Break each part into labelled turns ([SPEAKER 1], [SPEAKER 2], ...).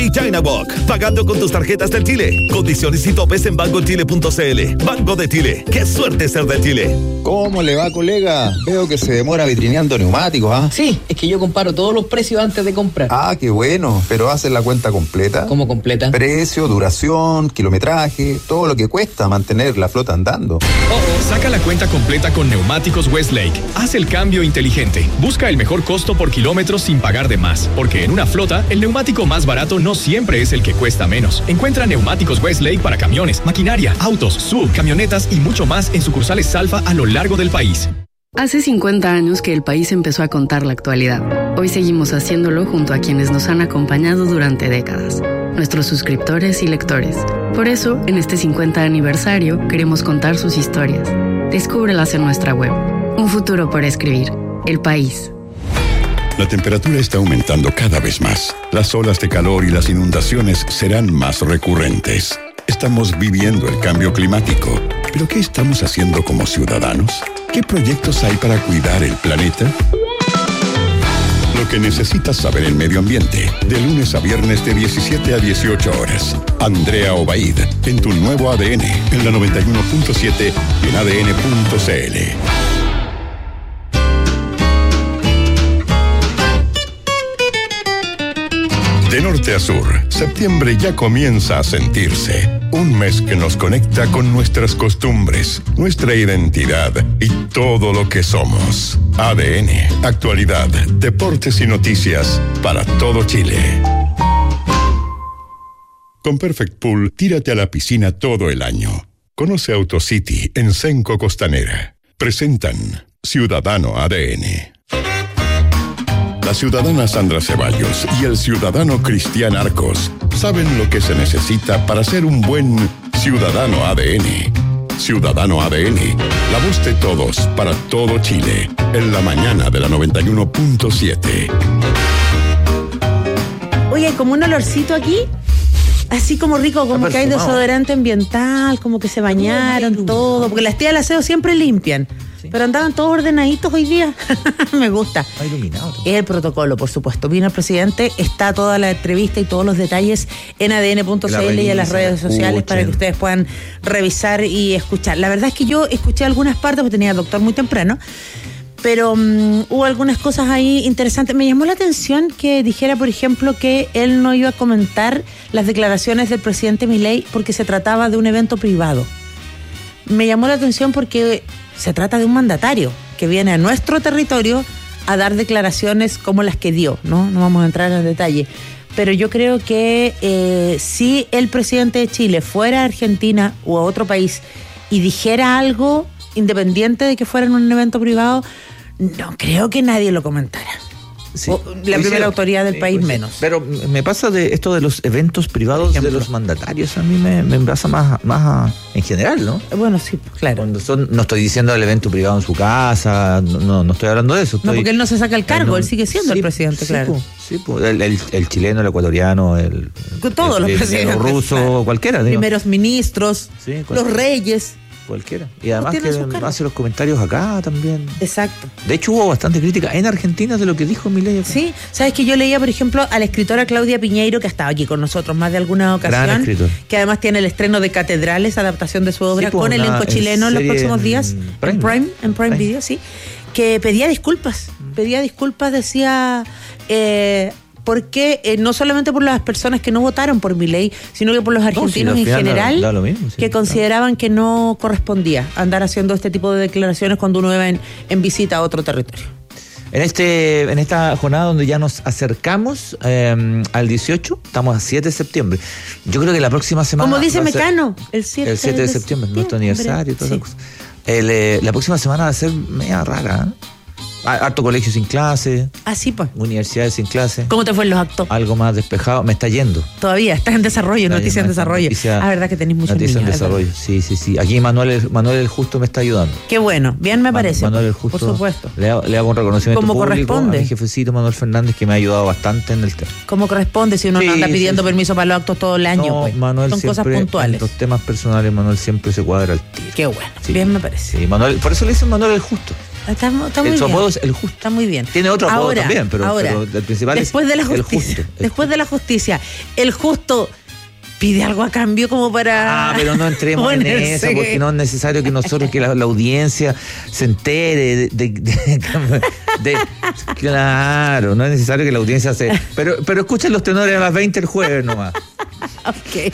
[SPEAKER 1] y Dynawalk, pagando con tus tarjetas del Chile. Condiciones y topes en bancochile.cl. Banco de Chile, qué suerte ser de Chile.
[SPEAKER 2] ¿Cómo le va, colega? Veo que se demora vitrineando neumáticos, ¿ah?
[SPEAKER 3] Sí, es que yo comparo todos los precios antes de comprar.
[SPEAKER 2] Ah, qué bueno, pero ¿hacen la cuenta completa?
[SPEAKER 3] ¿Cómo completa?
[SPEAKER 2] Precio, duración, kilometraje, todo lo que cuesta mantener la flota andando.
[SPEAKER 4] Saca la cuenta completa con Neumáticos Westlake. Haz el cambio inteligente. Busca el mejor costo por kilómetros sin pagar de más. Porque en una flota, el neumático más barato no siempre es el que cuesta menos. Encuentra Neumáticos Westlake para camiones, maquinaria, autos, sub, camionetas y mucho más en sucursales Salfa a lo largo del país.
[SPEAKER 5] Hace 50 años que el país empezó a contar la actualidad. Hoy seguimos haciéndolo junto a quienes nos han acompañado durante décadas, nuestros suscriptores y lectores. Por eso, en este 50 aniversario, queremos contar sus historias. Descúbrelas en nuestra web. Un futuro por escribir. El País.
[SPEAKER 6] La temperatura está aumentando cada vez más. Las olas de calor y las inundaciones serán más recurrentes. Estamos viviendo el cambio climático. ¿Pero qué estamos haciendo como ciudadanos? ¿Qué proyectos hay para cuidar el planeta? Lo que necesitas saber en medio ambiente, de lunes a viernes de 17 a 18 horas. Andrea Obaid, en tu nuevo ADN, en la 91.7 y en adn.cl. De norte a sur, septiembre ya comienza a sentirse. Un mes que nos conecta con nuestras costumbres, nuestra identidad y todo lo que somos. ADN, actualidad, deportes y noticias para todo Chile. Con Perfect Pool, tírate a la piscina todo el año. Conoce AutoCity en Senco Costanera. Presentan Ciudadano ADN. La ciudadana Sandra Ceballos y el ciudadano Cristian Arcos saben lo que se necesita para ser un buen ciudadano ADN. Ciudadano ADN, la voz de todos para todo Chile, en la mañana de la 91.7.
[SPEAKER 7] Oye, hay como un olorcito aquí, así como rico, como que hay desodorante ambiental, como que se bañaron todo, porque las tías del aseo siempre limpian. Pero andaban todos ordenaditos hoy día. Me gusta.
[SPEAKER 8] Está iluminado.
[SPEAKER 7] Es el protocolo, por supuesto. Vino el presidente, está toda la entrevista y todos los detalles en adn.cl y en las redes sociales para que ustedes puedan revisar y escuchar. La verdad es que yo escuché algunas partes, porque tenía doctor muy temprano, pero hubo algunas cosas ahí interesantes. Me llamó la atención que dijera, por ejemplo, que él no iba a comentar las declaraciones del presidente Milei porque se trataba de un evento privado. Me llamó la atención porque se trata de un mandatario que viene a nuestro territorio a dar declaraciones como las que dio, ¿no? No vamos a entrar en detalle. Pero yo creo que si el presidente de Chile fuera a Argentina o a otro país y dijera algo, independiente de que fuera en un evento privado, no creo que nadie lo comentara.
[SPEAKER 8] Sí.
[SPEAKER 7] La primera autoridad del país menos.
[SPEAKER 8] Pero me pasa de esto de los eventos privados de los mandatarios, a mí me pasa más en general, ¿no?
[SPEAKER 7] Bueno, sí, claro.
[SPEAKER 8] Cuando no estoy diciendo el evento privado en su casa, no estoy hablando de eso.
[SPEAKER 7] No, porque él no se saca el cargo, él sigue siendo el presidente, claro.
[SPEAKER 8] Sí, el chileno, el ecuatoriano,
[SPEAKER 7] todos los presidentes,
[SPEAKER 8] el ruso,
[SPEAKER 7] claro.
[SPEAKER 8] Cualquiera.
[SPEAKER 7] Primeros ministros, los reyes.
[SPEAKER 8] Cualquiera. Y además que hace los comentarios acá también.
[SPEAKER 7] Exacto.
[SPEAKER 8] De hecho, hubo bastante crítica en Argentina de lo que dijo Milei acá.
[SPEAKER 7] Sí, sabes que yo leía, por ejemplo, a la escritora Claudia Piñeiro, que ha estado aquí con nosotros más de alguna ocasión, que además tiene el estreno de Catedrales, adaptación de su obra, con elenco chileno en los próximos días, en Prime Video, sí, que pedía disculpas, decía... porque no solamente por las personas que no votaron por Milei, sino que por los argentinos en general,
[SPEAKER 8] da lo mismo,
[SPEAKER 7] que consideraban que no correspondía andar haciendo este tipo de declaraciones cuando uno iba en visita a otro territorio.
[SPEAKER 8] En esta jornada donde ya nos acercamos al 18, estamos a 7 de septiembre. Yo creo que la próxima semana...
[SPEAKER 7] Como dice Mecano, el 7
[SPEAKER 8] de septiembre, nuestro aniversario y todas esas cosas. La próxima semana va a ser media rara, ¿eh? Harto colegio sin clase.
[SPEAKER 7] Ah, sí, pues.
[SPEAKER 8] Universidades sin clase.
[SPEAKER 7] ¿Cómo te fue en los actos?
[SPEAKER 8] Algo más despejado. Me está yendo.
[SPEAKER 7] Todavía, estás en desarrollo, noticias en desarrollo. Verdad que tenés muchos niños.
[SPEAKER 8] Noticias en desarrollo, sí. Aquí Manuel el Justo me está ayudando.
[SPEAKER 7] Qué bueno, bien me parece.
[SPEAKER 8] Manuel el Justo.
[SPEAKER 7] Por supuesto.
[SPEAKER 8] Le hago un reconocimiento
[SPEAKER 7] como
[SPEAKER 8] público
[SPEAKER 7] corresponde
[SPEAKER 8] a mi jefecito Manuel Fernández, que me ha ayudado bastante en el tema.
[SPEAKER 7] Como corresponde, si uno no anda pidiendo permiso para los actos todo el año.
[SPEAKER 8] No, pues. Manuel son
[SPEAKER 7] cosas puntuales.
[SPEAKER 8] En los temas personales, Manuel siempre se cuadra al tiro.
[SPEAKER 7] Qué bueno, bien me parece.
[SPEAKER 8] Sí, Manuel, por eso le dicen Manuel el Justo.
[SPEAKER 7] Está muy bien.
[SPEAKER 8] Su apodo es el justo.
[SPEAKER 7] Está muy bien.
[SPEAKER 8] Tiene otro apodo también, pero el principal
[SPEAKER 7] después de la justicia, de la justicia, el justo pide algo a cambio como para...
[SPEAKER 8] pero no entremos en esa, porque no es necesario que nosotros, que la audiencia se entere claro, no es necesario que la audiencia se... Pero escuchen los tenores a las 20 el jueves nomás.
[SPEAKER 7] Ok.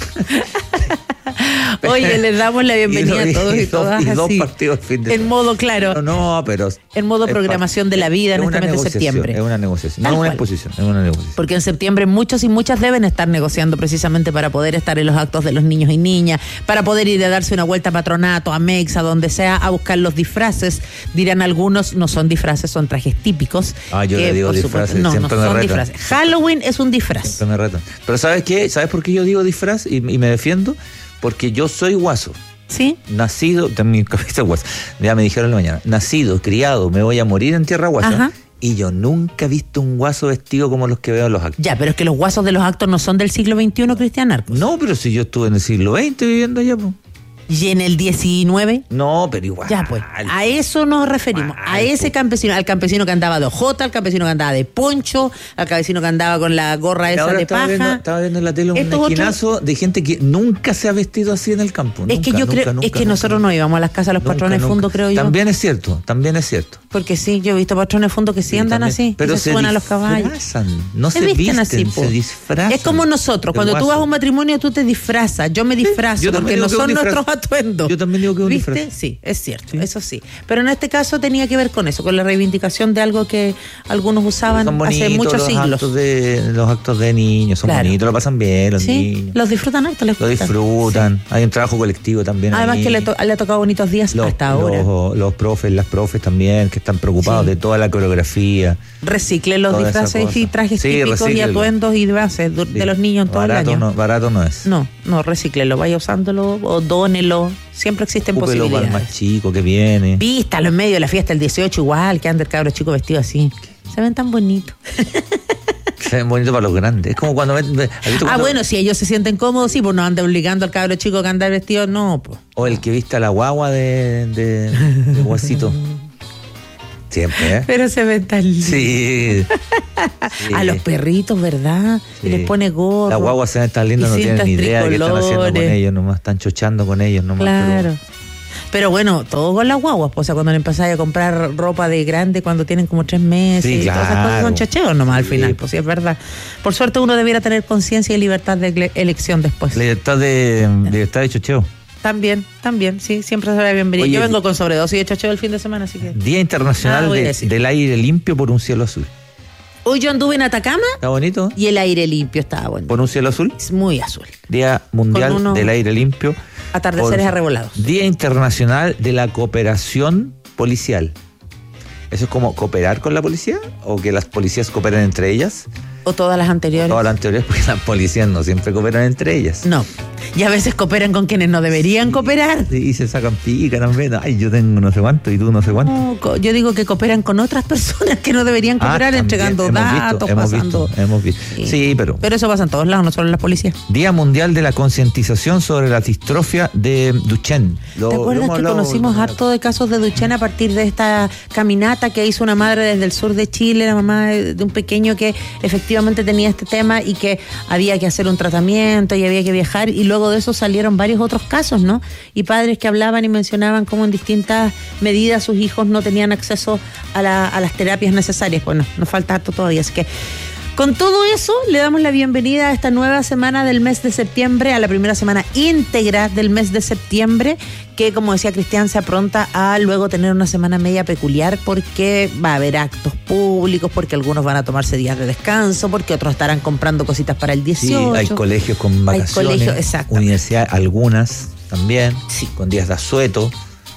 [SPEAKER 7] Oye, les damos la bienvenida a todos y todas.
[SPEAKER 8] Y dos
[SPEAKER 7] así,
[SPEAKER 8] partidos al fin de semana.
[SPEAKER 7] En modo, claro.
[SPEAKER 8] No, pero...
[SPEAKER 7] En modo programación de la vida en este mes de septiembre.
[SPEAKER 8] Es una negociación, no es una exposición, es una negociación.
[SPEAKER 7] Porque en septiembre muchos y muchas deben estar negociando precisamente para poder estar en los actos de los niños y niñas, para poder ir a darse una vuelta a Patronato, a Mex, a donde sea, a buscar los disfraces. Dirán algunos, no son disfraces, son trajes típicos.
[SPEAKER 8] Yo le digo disfraces,
[SPEAKER 7] no
[SPEAKER 8] siempre me
[SPEAKER 7] son
[SPEAKER 8] retan.
[SPEAKER 7] disfraces. Halloween es un disfraz.
[SPEAKER 8] Siempre me retan. Pero ¿sabes qué? ¿Sabes por qué yo digo disfraz y me defiendo? Porque yo soy guaso.
[SPEAKER 7] ¿Sí?
[SPEAKER 8] Nacido, también mi cabeza guaso. Ya me dijeron en la mañana, nacido, criado, me voy a morir en tierra guasa.
[SPEAKER 7] Ajá.
[SPEAKER 8] Y yo nunca he visto un guaso vestido como los que veo en los actos.
[SPEAKER 7] Ya, pero es que los guasos de los actos no son del siglo XXI, Cristian Arcos.
[SPEAKER 8] No, pero si yo estuve en el siglo XX viviendo allá, pues.
[SPEAKER 7] ¿Y en el 19?
[SPEAKER 8] No, pero igual.
[SPEAKER 7] Ya, pues, a eso nos referimos. A ese campesino, al campesino que andaba de ojota, al campesino que andaba de poncho, al campesino que andaba con la gorra esa de paja.
[SPEAKER 8] Estaba viendo en la tele un esquinazo de gente que nunca se ha vestido así en el campo.
[SPEAKER 7] Es que yo creo, es que nosotros no íbamos a las casas de los patrones fundo, creo yo.
[SPEAKER 8] También es cierto. Porque
[SPEAKER 7] sí, yo he visto patrones fundo que sí andan así,
[SPEAKER 8] pero
[SPEAKER 7] se suben a los caballos.
[SPEAKER 8] No se visten
[SPEAKER 7] así,
[SPEAKER 8] se disfrazan.
[SPEAKER 7] Es como nosotros, cuando tú vas a un matrimonio tú te disfrazas, yo me disfrazo, porque no son nuestros atuendos.
[SPEAKER 8] Yo también digo que es un
[SPEAKER 7] ¿viste?
[SPEAKER 8] disfraz.
[SPEAKER 7] Sí, es cierto, eso sí. Pero en este caso tenía que ver con eso, con la reivindicación de algo que algunos usaban hace muchos siglos.
[SPEAKER 8] Los actos de niños son bonitos, lo pasan bien los niños.
[SPEAKER 7] Los disfrutan harto, les gusta.
[SPEAKER 8] Lo disfrutan. Sí. Hay un trabajo colectivo también.
[SPEAKER 7] Además que le ha tocado bonitos días hasta ahora.
[SPEAKER 8] Los profes, las profes también, que están preocupados de toda la coreografía.
[SPEAKER 7] Reciclen los disfraces y trajes típicos y atuendos y bases de los niños en todo el año.
[SPEAKER 8] Barato no es.
[SPEAKER 7] No, reciclenlo, vaya usándolo o dónelo. Siempre existen posibilidades.
[SPEAKER 8] Para el más chico que viene.
[SPEAKER 7] Vístalo en medio de la fiesta el 18 igual, que anda el cabro chico vestido así. Se ven tan bonitos.
[SPEAKER 8] Se ven bonitos para los grandes. Es como cuando...
[SPEAKER 7] bueno, si ellos se sienten cómodos, sí, pues no ande obligando al cabro chico a andar vestido, no, pues.
[SPEAKER 8] O el que viste a la guagua de guasito. Siempre, ¿eh?
[SPEAKER 7] Pero se ven tan lindos.
[SPEAKER 8] Sí.
[SPEAKER 7] A los perritos, ¿verdad? Sí. Y les pone gorro.
[SPEAKER 8] Las guaguas se ven tan lindas, no tienen ni idea de qué están haciendo con ellos, nomás están chochando con ellos, nomás.
[SPEAKER 7] Claro. Pero bueno, todo con las guaguas, pues, o sea, cuando le empezáis a comprar ropa de grande cuando tienen como 3 meses,
[SPEAKER 8] sí, claro.
[SPEAKER 7] Todas esas cosas son chacheos nomás al final, pues sí, es verdad. Por suerte uno debiera tener conciencia y libertad de elección después.
[SPEAKER 8] Libertad de chocheo.
[SPEAKER 7] También, sí, siempre se ve bienvenido. Yo vengo con sobredosis de chocheo el fin de semana, así que...
[SPEAKER 8] Día Internacional del Aire Limpio por un Cielo Azul.
[SPEAKER 7] Hoy yo anduve en Atacama.
[SPEAKER 8] Está bonito.
[SPEAKER 7] Y el aire limpio estaba bonito.
[SPEAKER 8] ¿Por un cielo azul?
[SPEAKER 7] Es muy azul.
[SPEAKER 8] Día Mundial del Aire Limpio.
[SPEAKER 7] Atardeceres arrebolados.
[SPEAKER 8] Día Internacional de la Cooperación Policial. ¿Eso es como cooperar con la policía? ¿O que las policías cooperen entre ellas?
[SPEAKER 7] ¿O todas las anteriores?
[SPEAKER 8] Todas las anteriores, porque las policías no siempre cooperan entre ellas.
[SPEAKER 7] No. Y a veces cooperan con quienes no deberían cooperar.
[SPEAKER 8] Sí, se sacan pica también. Ay, yo tengo no sé cuánto y tú no sé cuánto.
[SPEAKER 7] No, yo digo que cooperan con otras personas que no deberían cooperar, entregando datos, pasando.
[SPEAKER 8] Hemos visto. Sí, pero
[SPEAKER 7] eso pasa en todos lados, no solo en las policías.
[SPEAKER 8] Día Mundial de la Concientización sobre la distrofia de Duchenne.
[SPEAKER 7] ¿Te acuerdas que conocimos harto de casos de Duchenne a partir de esta caminata que hizo una madre desde el sur de Chile, la mamá de un pequeño que efectivamente tenía este tema y que había que hacer un tratamiento y había que viajar, y luego de eso salieron varios otros casos, ¿no? Y padres que hablaban y mencionaban cómo en distintas medidas sus hijos no tenían acceso a las terapias necesarias. Bueno, nos falta harto todavía, así que con todo eso le damos la bienvenida a esta nueva semana del mes de septiembre, a la primera semana íntegra del mes de septiembre, que como decía Cristian se apronta a luego tener una semana media peculiar porque va a haber actos públicos, porque algunos van a tomarse días de descanso, porque otros estarán comprando cositas para el 18.
[SPEAKER 8] Sí, hay colegios con vacaciones, universidades, algunas también,
[SPEAKER 7] sí,
[SPEAKER 8] con días de asueto,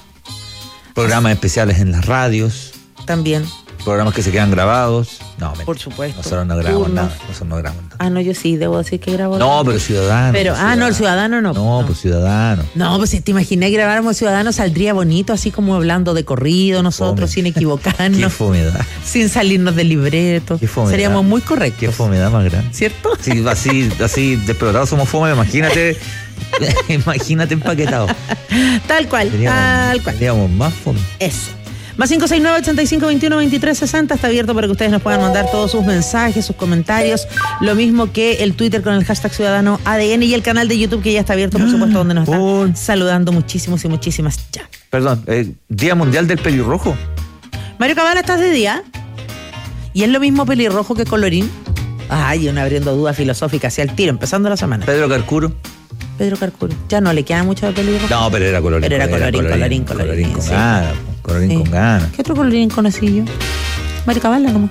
[SPEAKER 8] programas especiales en las radios.
[SPEAKER 7] También.
[SPEAKER 8] Programas que se quedan grabados. No,
[SPEAKER 7] por supuesto.
[SPEAKER 8] Nosotros no grabamos nada.
[SPEAKER 7] Ah, no, yo sí, debo decir que grabo.
[SPEAKER 8] No, pero Ciudadano.
[SPEAKER 7] Pero, no, el Ciudadano no.
[SPEAKER 8] No, pues Ciudadano.
[SPEAKER 7] No, pues si te imaginé que grabáramos Ciudadano saldría bonito, así como hablando de corrido nosotros, sin equivocarnos.
[SPEAKER 8] Qué fomedad.
[SPEAKER 7] Sin salirnos del libreto.
[SPEAKER 8] Qué fomedad.
[SPEAKER 7] Seríamos muy correctos.
[SPEAKER 8] Qué fomedad más grande.
[SPEAKER 7] ¿Cierto?
[SPEAKER 8] Sí, así despelotados somos fome, imagínate empaquetado.
[SPEAKER 7] Tal cual.
[SPEAKER 8] Seríamos más fome.
[SPEAKER 7] Eso. Más 569-8521-2360 está abierto para que ustedes nos puedan mandar todos sus mensajes, sus comentarios. Lo mismo que el Twitter con el hashtag Ciudadano ADN y el canal de YouTube que ya está abierto, por supuesto, donde nos están saludando muchísimos y muchísimas ya.
[SPEAKER 8] Perdón, Día Mundial del Pelirrojo.
[SPEAKER 7] Mario Cabal, ¿estás de día? ¿Y es lo mismo pelirrojo que colorín? Ay, una abriendo dudas filosóficas hacia el tiro, empezando la semana.
[SPEAKER 8] Pedro Carcuro.
[SPEAKER 7] Ya no le queda mucho de pelirrojo.
[SPEAKER 8] No, pero era colorín.
[SPEAKER 7] Pero era colorín
[SPEAKER 8] con
[SPEAKER 7] sí.
[SPEAKER 8] ganas. Colorín
[SPEAKER 7] Sí.
[SPEAKER 8] con ganas.
[SPEAKER 7] ¿Qué otro colorín conocí yo? Mario Cabal, ¿cómo?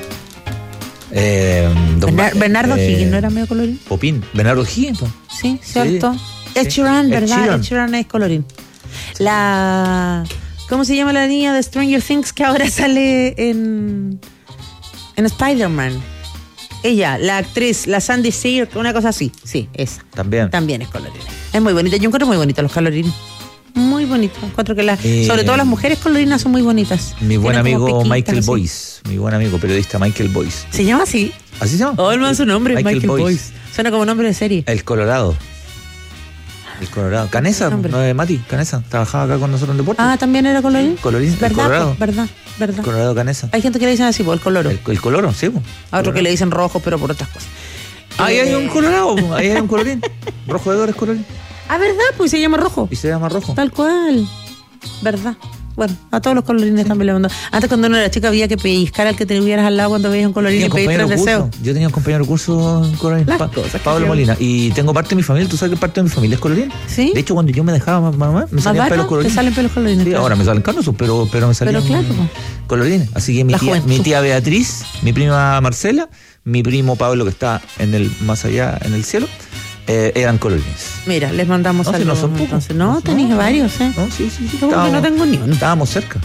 [SPEAKER 7] Bernardo Higgins, ¿no era medio colorín?
[SPEAKER 8] Popín. Bernardo Higgins.
[SPEAKER 7] Sí, cierto. Ed Sheeran, ¿verdad? Ed Sheeran es colorín. ¿Cómo se llama la niña de Stranger Things que ahora sale en Spider-Man? Ella, la actriz, la Sandy Sear, una cosa así. Sí, esa. También es colorina. Es muy bonita. Yo encuentro muy bonitos los colorines. Muy bonito. Encuentro que sobre todo las mujeres colorinas son muy bonitas.
[SPEAKER 8] Mi buen amigo Michael
[SPEAKER 7] así. Boyce.
[SPEAKER 8] Mi buen amigo periodista Michael Boyce.
[SPEAKER 7] ¿Se llama así?
[SPEAKER 8] ¿Así se llama?
[SPEAKER 7] Oh, el man su nombre, Michael Boyce.
[SPEAKER 8] Boyce.
[SPEAKER 7] Suena como nombre de serie.
[SPEAKER 8] El Colorado. Canesa, no es Mati, Canesa. Trabajaba acá con nosotros en deporte.
[SPEAKER 7] Ah, también era colorín.
[SPEAKER 8] Colorín,
[SPEAKER 7] ¿Verdad?
[SPEAKER 8] Colorado.
[SPEAKER 7] ¿Verdad?
[SPEAKER 8] Colorado Canesa.
[SPEAKER 7] Hay gente que le dicen así, el coloro.
[SPEAKER 8] El coloro, sí.
[SPEAKER 7] A otro que le dicen rojo, pero por otras cosas.
[SPEAKER 8] Ahí hay un colorado, ahí hay un colorín. Rojo de oro es colorín.
[SPEAKER 7] Ah, ¿verdad? Pues se llama rojo.
[SPEAKER 8] Y se llama rojo.
[SPEAKER 7] Tal cual. ¿Verdad? Bueno, a todos los colorines también le mando. Antes, cuando uno era chica, había que pellizcar al que te tuvieras al lado cuando veías un colorín y pedir 3 deseos.
[SPEAKER 8] Yo tenía un compañero de curso en colorín, Pablo Molina. Y tengo parte de mi familia, tú sabes que parte de mi familia es colorín.
[SPEAKER 7] Sí.
[SPEAKER 8] De hecho, cuando yo me dejaba mamá, me salían pelos colorines.
[SPEAKER 7] Te salen pelos colorines.
[SPEAKER 8] Sí, claro. Ahora me salen canosos, pero me salían colorines. Así que mi tía Beatriz, mi prima Marcela, mi primo Pablo, que está más allá en el cielo, eran colorines.
[SPEAKER 7] Mira, les mandamos
[SPEAKER 8] saludos.
[SPEAKER 7] No son pocos. Entonces, no, tenéis varios, ¿eh?
[SPEAKER 8] No, sí.
[SPEAKER 7] Yo no tengo ni uno.
[SPEAKER 8] Estábamos cerca.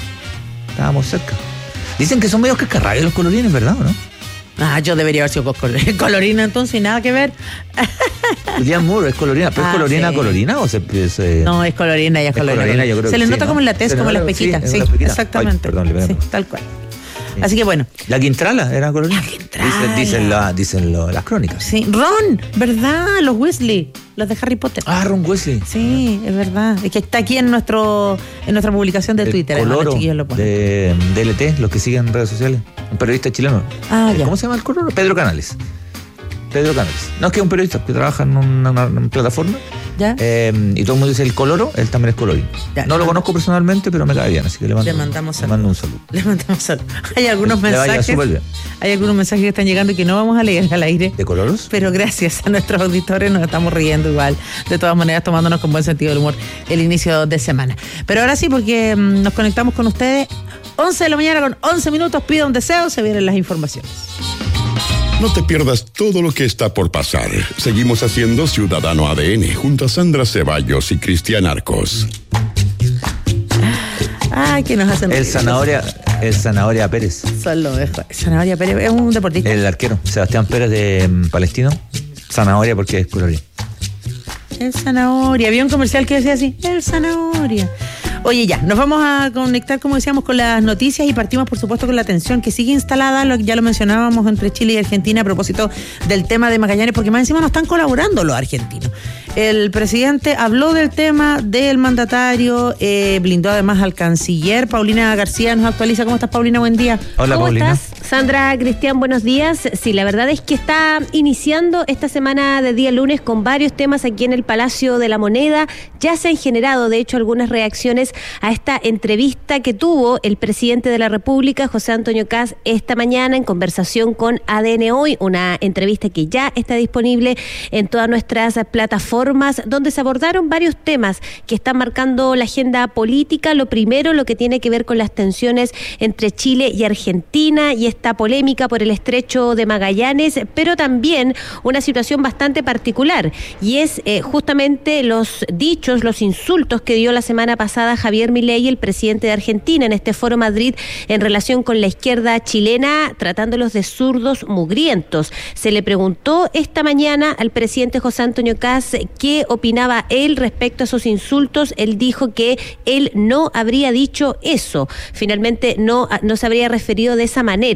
[SPEAKER 8] Dicen que son medios cascarrabias los colorines, ¿verdad o no?
[SPEAKER 7] Ah, yo debería haber sido colorina entonces, nada que ver.
[SPEAKER 8] Julián Moore es colorina, pero ¿es colorina
[SPEAKER 7] sí.
[SPEAKER 8] colorina o se
[SPEAKER 7] No, es colorina, ella es colorina.
[SPEAKER 8] Yo creo
[SPEAKER 7] se
[SPEAKER 8] que
[SPEAKER 7] le nota
[SPEAKER 8] sí,
[SPEAKER 7] como en la tez, como en las pequitas. Sí, exactamente.
[SPEAKER 8] Ay, perdón,
[SPEAKER 7] sí, tal cual. Sí. Así que bueno.
[SPEAKER 8] La Quintrala era colorina. Dicen las crónicas.
[SPEAKER 7] Sí, Ron, ¿verdad? Los Weasley, los de Harry Potter.
[SPEAKER 8] Ah, Ron Weasley.
[SPEAKER 7] Sí, es verdad. Es que está aquí en nuestra publicación de Twitter.
[SPEAKER 8] Coloro de DLT, los que siguen en redes sociales. Un periodista chileno. ¿Cómo se llama el Coloro? Pedro Canales. No, es que es un periodista que trabaja en una plataforma. ¿Ya? Y todo el mundo dice el coloro, él también es colorín. No lo conozco personalmente, pero me cae bien, así que le mando un saludo.
[SPEAKER 7] Le mandamos saludo. Hay algunos mensajes. Hay algunos mensajes que están llegando y que no vamos a leer al aire.
[SPEAKER 8] ¿De coloros?
[SPEAKER 7] Pero gracias a nuestros auditores nos estamos riendo igual. De todas maneras, tomándonos con buen sentido del humor el inicio de semana. Pero ahora sí, porque nos conectamos con ustedes. 11 de la mañana con 11 minutos. Pida un deseo, se vienen las informaciones.
[SPEAKER 6] No te pierdas todo lo que está por pasar. Seguimos haciendo Ciudadano ADN junto a Sandra Ceballos y Cristian Arcos.
[SPEAKER 7] Ay, que nos hacen
[SPEAKER 8] el Zanahoria Pérez.
[SPEAKER 7] Son lo mejor. Zanahoria Pérez es un deportista.
[SPEAKER 8] El arquero, Sebastián Pérez de Palestino. Zanahoria porque es colorín.
[SPEAKER 7] El Zanahoria. Había un comercial que decía así, el Zanahoria. Oye, ya, nos vamos a conectar, como decíamos, con las noticias y partimos, por supuesto, con la tensión que sigue instalada, ya lo mencionábamos, entre Chile y Argentina a propósito del tema de Magallanes, porque más encima no están colaborando los argentinos. El presidente habló del tema del mandatario, blindó además al canciller. Paulina García nos actualiza. ¿Cómo estás, Paulina? Buen día.
[SPEAKER 8] Hola,
[SPEAKER 9] ¿Cómo
[SPEAKER 8] Paulina.
[SPEAKER 9] estás, Sandra, Cristian? Buenos días. Sí, la verdad es que está iniciando esta semana de día lunes con varios temas aquí en el Palacio de la Moneda. Ya se han generado, de hecho, algunas reacciones a esta entrevista que tuvo el presidente de la República, José Antonio Kast, esta mañana en conversación con ADN Hoy, una entrevista que ya está disponible en todas nuestras plataformas, donde se abordaron varios temas que están marcando la agenda política. Lo primero, lo que tiene que ver con las tensiones entre Chile y Argentina y esta polémica por el estrecho de Magallanes, pero también una situación bastante particular, y es justamente los dichos, los insultos que dio la semana pasada Javier Milei, el presidente de Argentina, en este Foro Madrid en relación con la izquierda chilena, tratándolos de zurdos mugrientos. Se le preguntó esta mañana al presidente José Antonio Kast qué opinaba él respecto a esos insultos. Él dijo que él no habría dicho eso. Finalmente no se habría referido de esa manera.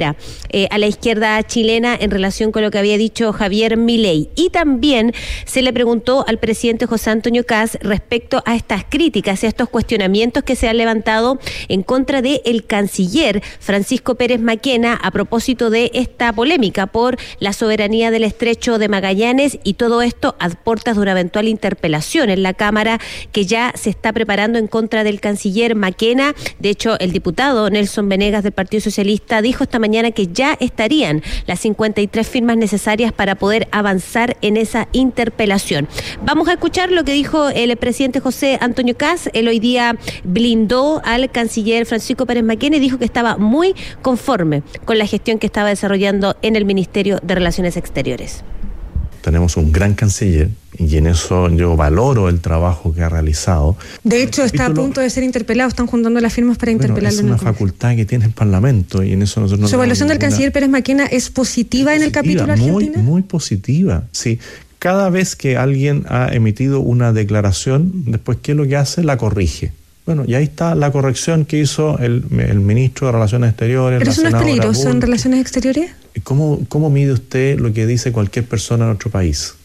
[SPEAKER 9] espera a la izquierda chilena en relación con lo que había dicho Javier Milei. Y también se le preguntó al presidente José Antonio Kast respecto a estas críticas y a estos cuestionamientos que se han levantado en contra del canciller Francisco Pérez Maquena a propósito de esta polémica por la soberanía del Estrecho de Magallanes, y todo esto a puertas de una eventual interpelación en la Cámara que ya se está preparando en contra del canciller Maquena. De hecho, el diputado Nelson Venegas del Partido Socialista dijo esta mañana que ya estarían las 53 firmas necesarias para poder avanzar en esa interpelación. Vamos a escuchar lo que dijo el presidente José Antonio Kast. Él hoy día blindó al canciller Francisco Pérez Maquena y dijo que estaba muy conforme con la gestión que estaba desarrollando en el Ministerio de Relaciones Exteriores.
[SPEAKER 10] Tenemos un gran canciller y en eso yo valoro el trabajo que ha realizado.
[SPEAKER 11] De hecho, está a punto de ser interpelado, están juntando las firmas para interpelarlo.
[SPEAKER 10] Es una facultad que tiene el Parlamento y en eso nosotros no.
[SPEAKER 11] ¿Su evaluación del canciller Pérez Maquena es positiva en el capítulo Argentina?
[SPEAKER 10] Muy positiva, sí. Cada vez que alguien ha emitido una declaración, después, ¿qué es lo que hace? La corrige. Bueno, y ahí está la corrección que hizo el ministro de Relaciones Exteriores.
[SPEAKER 11] ¿Pero eso no es peligroso en Relaciones Exteriores?
[SPEAKER 10] ¿Cómo mide usted lo que dice cualquier persona en otro país?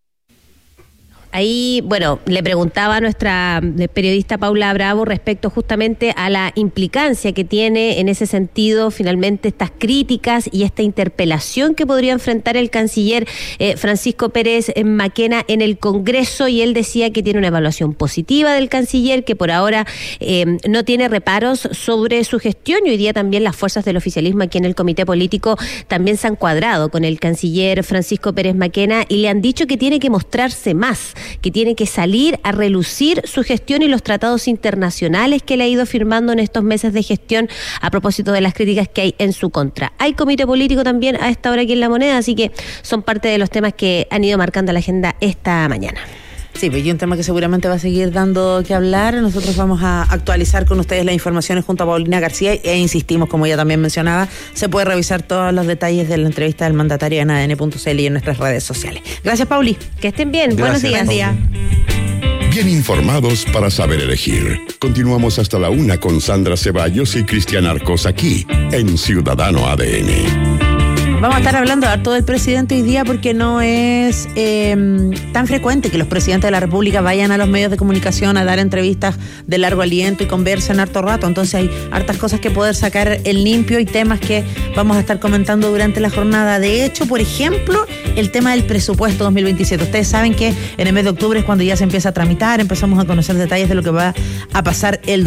[SPEAKER 9] Ahí, bueno, le preguntaba a nuestra periodista Paula Bravo respecto justamente a la implicancia que tiene en ese sentido finalmente estas críticas y esta interpelación que podría enfrentar el canciller Francisco Pérez Maquena en el Congreso, y él decía que tiene una evaluación positiva del canciller, que por ahora no tiene reparos sobre su gestión, y hoy día también las fuerzas del oficialismo aquí en el Comité Político también se han cuadrado con el canciller Francisco Pérez Maquena y le han dicho que tiene que mostrarse más, que tiene que salir a relucir su gestión y los tratados internacionales que le ha ido firmando en estos meses de gestión a propósito de las críticas que hay en su contra. Hay comité político también a esta hora aquí en La Moneda, así que son parte de los temas que han ido marcando la agenda esta mañana.
[SPEAKER 7] Sí, pues y un tema que seguramente va a seguir dando que hablar. Nosotros vamos a actualizar con ustedes las informaciones junto a Paulina García e insistimos, como ella también mencionaba, se puede revisar todos los detalles de la entrevista del mandatario en ADN.cl y en nuestras redes sociales. Gracias, Pauli.
[SPEAKER 9] Que estén bien.
[SPEAKER 10] Gracias,
[SPEAKER 9] buenos días.
[SPEAKER 6] Bien informados para saber elegir. Continuamos hasta la 1 con Sandra Ceballos y Cristian Arcos aquí en Ciudadano ADN.
[SPEAKER 7] Vamos a estar hablando harto del presidente hoy día porque no es tan frecuente que los presidentes de la República vayan a los medios de comunicación a dar entrevistas de largo aliento y conversen harto rato. Entonces hay hartas cosas que poder sacar en limpio y temas que vamos a estar comentando durante la jornada. De hecho, por ejemplo, el tema del presupuesto 2027. Ustedes saben que en el mes de octubre es cuando ya se empieza a tramitar, empezamos a conocer detalles de lo que va a pasar el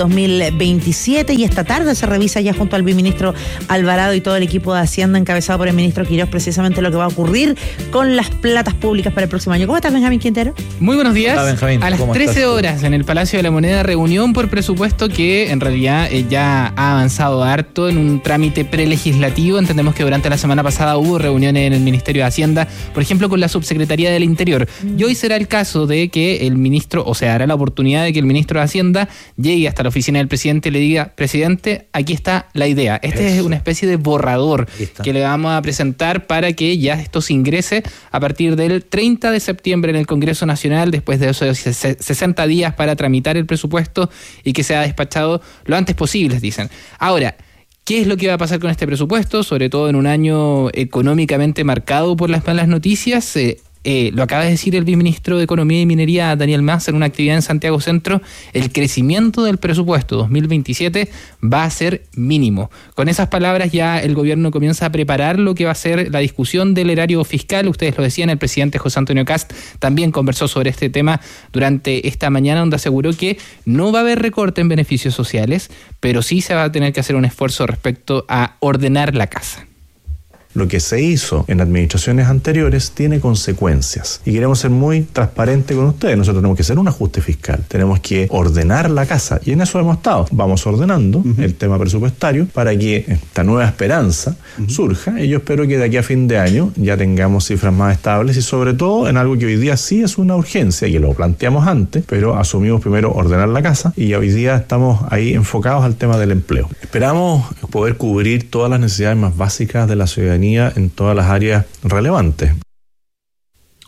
[SPEAKER 7] 2027 y esta tarde se revisa ya junto al viceministro Alvarado y todo el equipo de Hacienda encabezado por el ministro Quirós precisamente lo que va a ocurrir con las platas públicas para el próximo año. ¿Cómo estás, Benjamín Quintero?
[SPEAKER 12] Muy buenos días.
[SPEAKER 8] Hola, Benjamín.
[SPEAKER 12] A las 13 horas en el Palacio de la Moneda, reunión por presupuesto que en realidad ya ha avanzado harto en un trámite prelegislativo. Entendemos que durante la semana pasada hubo reuniones en el Ministerio de Hacienda, por ejemplo, con la Subsecretaría del Interior. Y hoy será el caso de que el ministro, o sea, hará la oportunidad de que el ministro de Hacienda llegue hasta la oficina del presidente y le diga: presidente, aquí está la idea. Este es una especie de borrador que le vamos a presentar para que ya esto se ingrese a partir del 30 de septiembre en el Congreso Nacional, después de esos 60 días para tramitar el presupuesto y que sea despachado lo antes posible, dicen. Ahora, ¿qué es lo que va a pasar con este presupuesto? Sobre todo en un año económicamente marcado por las malas noticias. Lo acaba de decir el viceministro de Economía y Minería, Daniel Mas, en una actividad en Santiago Centro: el crecimiento del presupuesto 2027 va a ser mínimo. Con esas palabras ya el gobierno comienza a preparar lo que va a ser la discusión del erario fiscal. Ustedes lo decían, el presidente José Antonio Kast también conversó sobre este tema durante esta mañana, donde aseguró que no va a haber recorte en beneficios sociales, pero sí se va a tener que hacer un esfuerzo respecto a ordenar la casa.
[SPEAKER 10] Lo que se hizo en administraciones anteriores tiene consecuencias y queremos ser muy transparentes con ustedes. Nosotros tenemos que hacer un ajuste fiscal, tenemos que ordenar la casa y en eso hemos estado. Vamos ordenando el tema presupuestario para que esta nueva esperanza surja, y yo espero que de aquí a fin de año ya tengamos cifras más estables y sobre todo en algo que hoy día sí es una urgencia y que lo planteamos antes, pero asumimos primero ordenar la casa y hoy día estamos ahí enfocados al tema del empleo. Esperamos poder cubrir todas las necesidades más básicas de la ciudadanía en todas las áreas relevantes.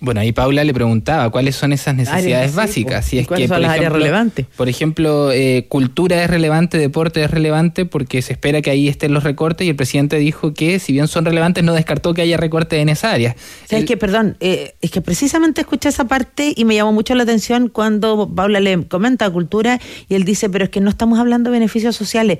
[SPEAKER 12] Bueno, ahí Paula le preguntaba cuáles son esas necesidades básicas. Si es
[SPEAKER 7] ¿cuáles
[SPEAKER 12] que,
[SPEAKER 7] son las áreas relevantes?
[SPEAKER 12] Por ejemplo, cultura es relevante, deporte es relevante, porque se espera que ahí estén los recortes y el presidente dijo que, si bien son relevantes, no descartó que haya recortes en esa área.
[SPEAKER 7] Es que precisamente escuché esa parte y me llamó mucho la atención cuando Paula le comenta cultura y él dice, pero es que no estamos hablando de beneficios sociales.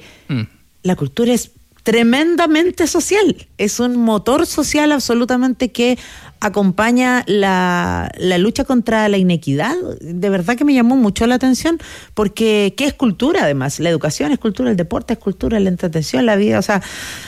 [SPEAKER 7] La cultura es tremendamente social, es un motor social absolutamente que acompaña la lucha contra la inequidad. De verdad que me llamó mucho la atención, porque ¿qué es cultura además? La educación es cultura, el deporte es cultura, la entretención, la vida, o sea,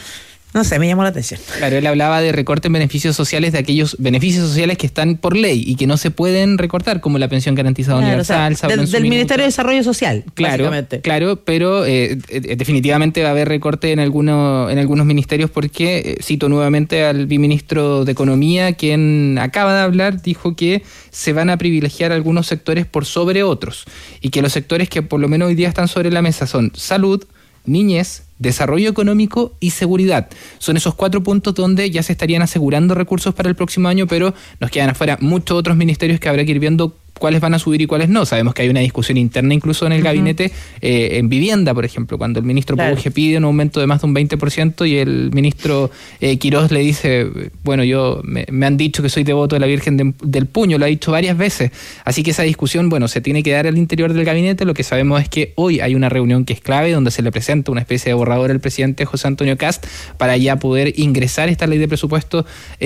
[SPEAKER 7] no sé, me llamó la atención.
[SPEAKER 12] Claro, él hablaba de recorte en beneficios sociales, de aquellos beneficios sociales que están por ley y que no se pueden recortar, como la pensión garantizada universal.
[SPEAKER 7] O sea, del Ministerio de Desarrollo Social, básicamente.
[SPEAKER 12] Claro, pero definitivamente va a haber recorte en algunos ministerios, porque cito nuevamente al viceministro de Economía, quien acaba de hablar, dijo que se van a privilegiar algunos sectores por sobre otros, y que los sectores que por lo menos hoy día están sobre la mesa son salud, niñez, desarrollo económico y seguridad. Son esos 4 puntos donde ya se estarían asegurando recursos para el próximo año, pero nos quedan afuera muchos otros ministerios que habrá que ir viendo cuáles van a subir y cuáles no. Sabemos que hay una discusión interna incluso en el gabinete, en vivienda, por ejemplo, cuando el ministro Pujé pide un aumento de más de un 20% y el ministro Quirós le dice, bueno, me han dicho que soy devoto de la Virgen del Puño, lo ha dicho varias veces, así que esa discusión, bueno, se tiene que dar al interior del gabinete. Lo que sabemos es que hoy hay una reunión que es clave, donde se le presenta una especie de borrador al presidente José Antonio Kast para ya poder ingresar esta ley de presupuesto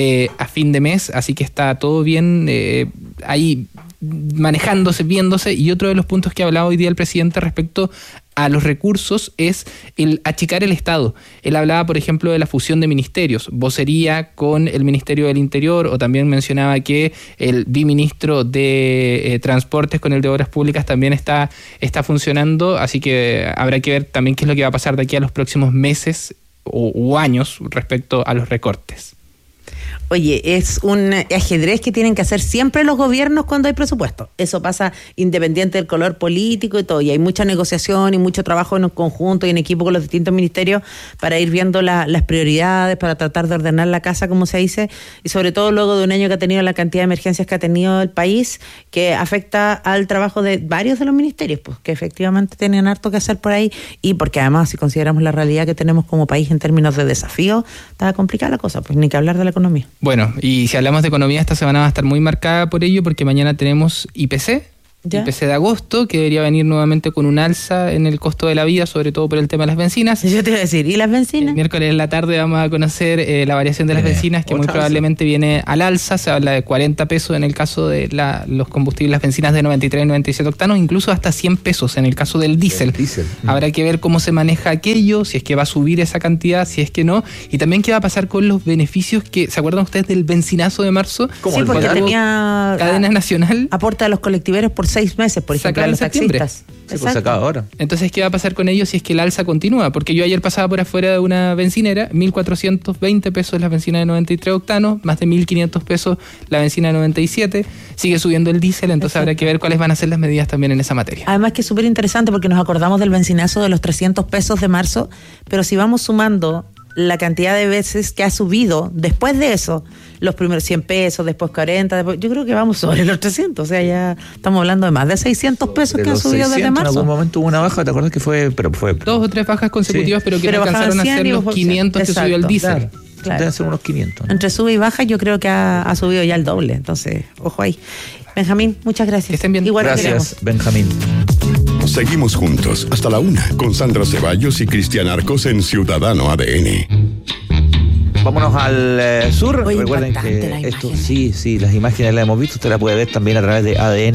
[SPEAKER 12] a fin de mes, así que está todo bien ahí manejándose, viéndose. Y otro de los puntos que hablaba hoy día el presidente respecto a los recursos es el achicar el Estado. Él hablaba, por ejemplo, de la fusión de ministerios, vocería con el Ministerio del Interior, o también mencionaba que el viceministro de Transportes con el de Obras Públicas también está funcionando, así que habrá que ver también qué es lo que va a pasar de aquí a los próximos meses o años respecto a los recortes.
[SPEAKER 7] Oye, es un ajedrez que tienen que hacer siempre los gobiernos cuando hay presupuesto. Eso pasa independiente del color político y todo. Y hay mucha negociación y mucho trabajo en conjunto y en equipo con los distintos ministerios para ir viendo las prioridades, para tratar de ordenar la casa, como se dice. Y sobre todo luego de un año que ha tenido la cantidad de emergencias que ha tenido el país, que afecta al trabajo de varios de los ministerios, pues que efectivamente tienen harto que hacer por ahí. Y porque además, si consideramos la realidad que tenemos como país en términos de desafíos, está complicada la cosa, pues ni que hablar de la economía.
[SPEAKER 12] Bueno, y si hablamos de economía, esta semana va a estar muy marcada por ello, porque mañana tenemos IPC. ¿Ya? IPC de agosto, que debería venir nuevamente con un alza en el costo de la vida, sobre todo por el tema de las bencinas.
[SPEAKER 7] Yo te iba a decir, ¿y las bencinas?
[SPEAKER 12] El miércoles en la tarde vamos a conocer la variación de las bencinas, que muy probablemente viene al alza. Se habla de 40 pesos en el caso de los combustibles, las bencinas de 93 y 97 octanos, incluso hasta 100 pesos en el caso del diésel. Habrá que ver cómo se maneja aquello, si es que va a subir esa cantidad, si es que no, y también qué va a pasar con los beneficios que, ¿se acuerdan ustedes del bencinazo de marzo?
[SPEAKER 7] Sí, porque tenía
[SPEAKER 12] cadena nacional.
[SPEAKER 7] Aporte a los colectiveros por 6 meses, por ejemplo, a los taxistas.
[SPEAKER 8] Se pues acaba ahora.
[SPEAKER 12] Entonces, ¿qué va a pasar con ellos si es que el alza continúa? Porque yo ayer pasaba por afuera de una bencinera, 1.420 pesos la benzina de 93 octanos, más de 1.500 pesos la benzina de 97, sigue subiendo el diésel, entonces habrá que ver cuáles van a ser las medidas también en esa materia.
[SPEAKER 7] Además que es súper interesante porque nos acordamos del benzinazo de los 300 pesos de marzo, pero si vamos sumando la cantidad de veces que ha subido después de eso, los primeros 100 pesos, después 40, después, yo creo que vamos sobre los 300, o sea, ya estamos hablando de más de 600 pesos que han subido 600, desde marzo.
[SPEAKER 8] En algún momento hubo una baja, ¿te acuerdas que fue? Pero fue
[SPEAKER 12] 2 o 3 bajas consecutivas, pero que no alcanzaron a ser los 500 que subió el diésel.
[SPEAKER 7] Claro.
[SPEAKER 8] Deben ser unos 500. ¿No?
[SPEAKER 7] Entre sube y baja yo creo que ha subido ya el doble, entonces, ojo ahí. Benjamín, muchas gracias.
[SPEAKER 12] Que estén bien.
[SPEAKER 7] Igual
[SPEAKER 8] gracias, Benjamín.
[SPEAKER 6] Seguimos juntos hasta la 1 con Sandra Ceballos y Cristian Arcos en Ciudadano ADN.
[SPEAKER 8] Vámonos al sur.
[SPEAKER 7] Oye,
[SPEAKER 8] recuerden que esto, sí, las imágenes las hemos visto, usted las puede ver también a través de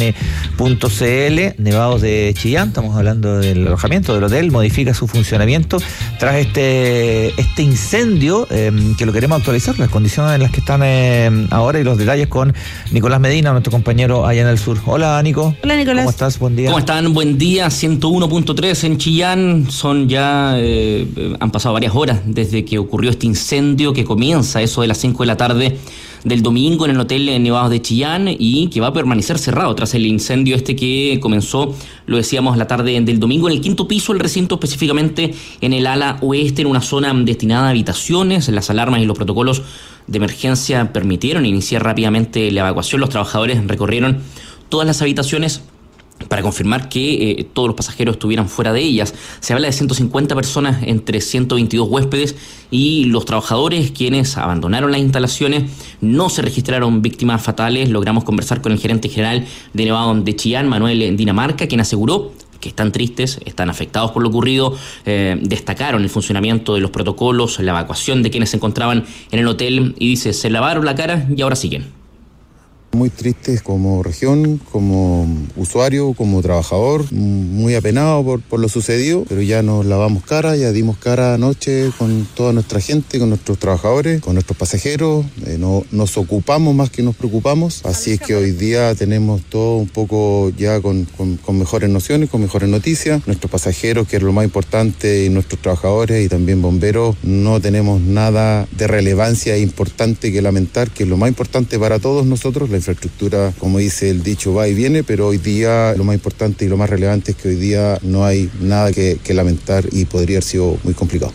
[SPEAKER 8] adn.cl. Nevados de Chillán, estamos hablando del alojamiento del hotel, modifica su funcionamiento tras este incendio, que lo queremos actualizar, las condiciones en las que están ahora y los detalles con Nicolás Medina, nuestro compañero allá en el sur. Hola, Nico.
[SPEAKER 7] Hola, Nicolás.
[SPEAKER 8] ¿Cómo estás? Buen día.
[SPEAKER 13] ¿Cómo están? Buen día. 101.3 en Chillán. Son ya, han pasado varias horas desde que ocurrió este incendio que comienza eso de las 5 de la tarde del domingo en el hotel Nevados de Chillán y que va a permanecer cerrado tras el incendio que comenzó, lo decíamos, la tarde del domingo en el 5º piso del recinto, específicamente en el ala oeste, en una zona destinada a habitaciones. Las alarmas y los protocolos de emergencia permitieron iniciar rápidamente la evacuación. Los trabajadores recorrieron todas las habitaciones para confirmar que todos los pasajeros estuvieran fuera de ellas. Se habla de 150 personas entre 122 huéspedes, y los trabajadores quienes abandonaron las instalaciones, no se registraron víctimas fatales. Logramos conversar con el gerente general de Nevado de Chillán, Manuel Dinamarca, quien aseguró que están tristes, están afectados por lo ocurrido. Destacaron el funcionamiento de los protocolos, la evacuación de quienes se encontraban en el hotel, y dice, se lavaron la cara y ahora siguen.
[SPEAKER 14] Muy tristes como región, como usuario, como trabajador, muy apenado por lo sucedido, pero ya nos lavamos cara, ya dimos cara anoche con toda nuestra gente, con nuestros trabajadores, con nuestros pasajeros. Nos ocupamos más que nos preocupamos, así es que hoy día tenemos todo un poco ya con mejores nociones, con mejores noticias. Nuestros pasajeros, que es lo más importante, y nuestros trabajadores y también bomberos, no tenemos nada de relevancia e importante que lamentar, que es lo más importante para todos nosotros. La infraestructura, como dice el dicho, va y viene, pero hoy día lo más importante y lo más relevante es que hoy día no hay nada que lamentar, y podría haber sido muy complicado.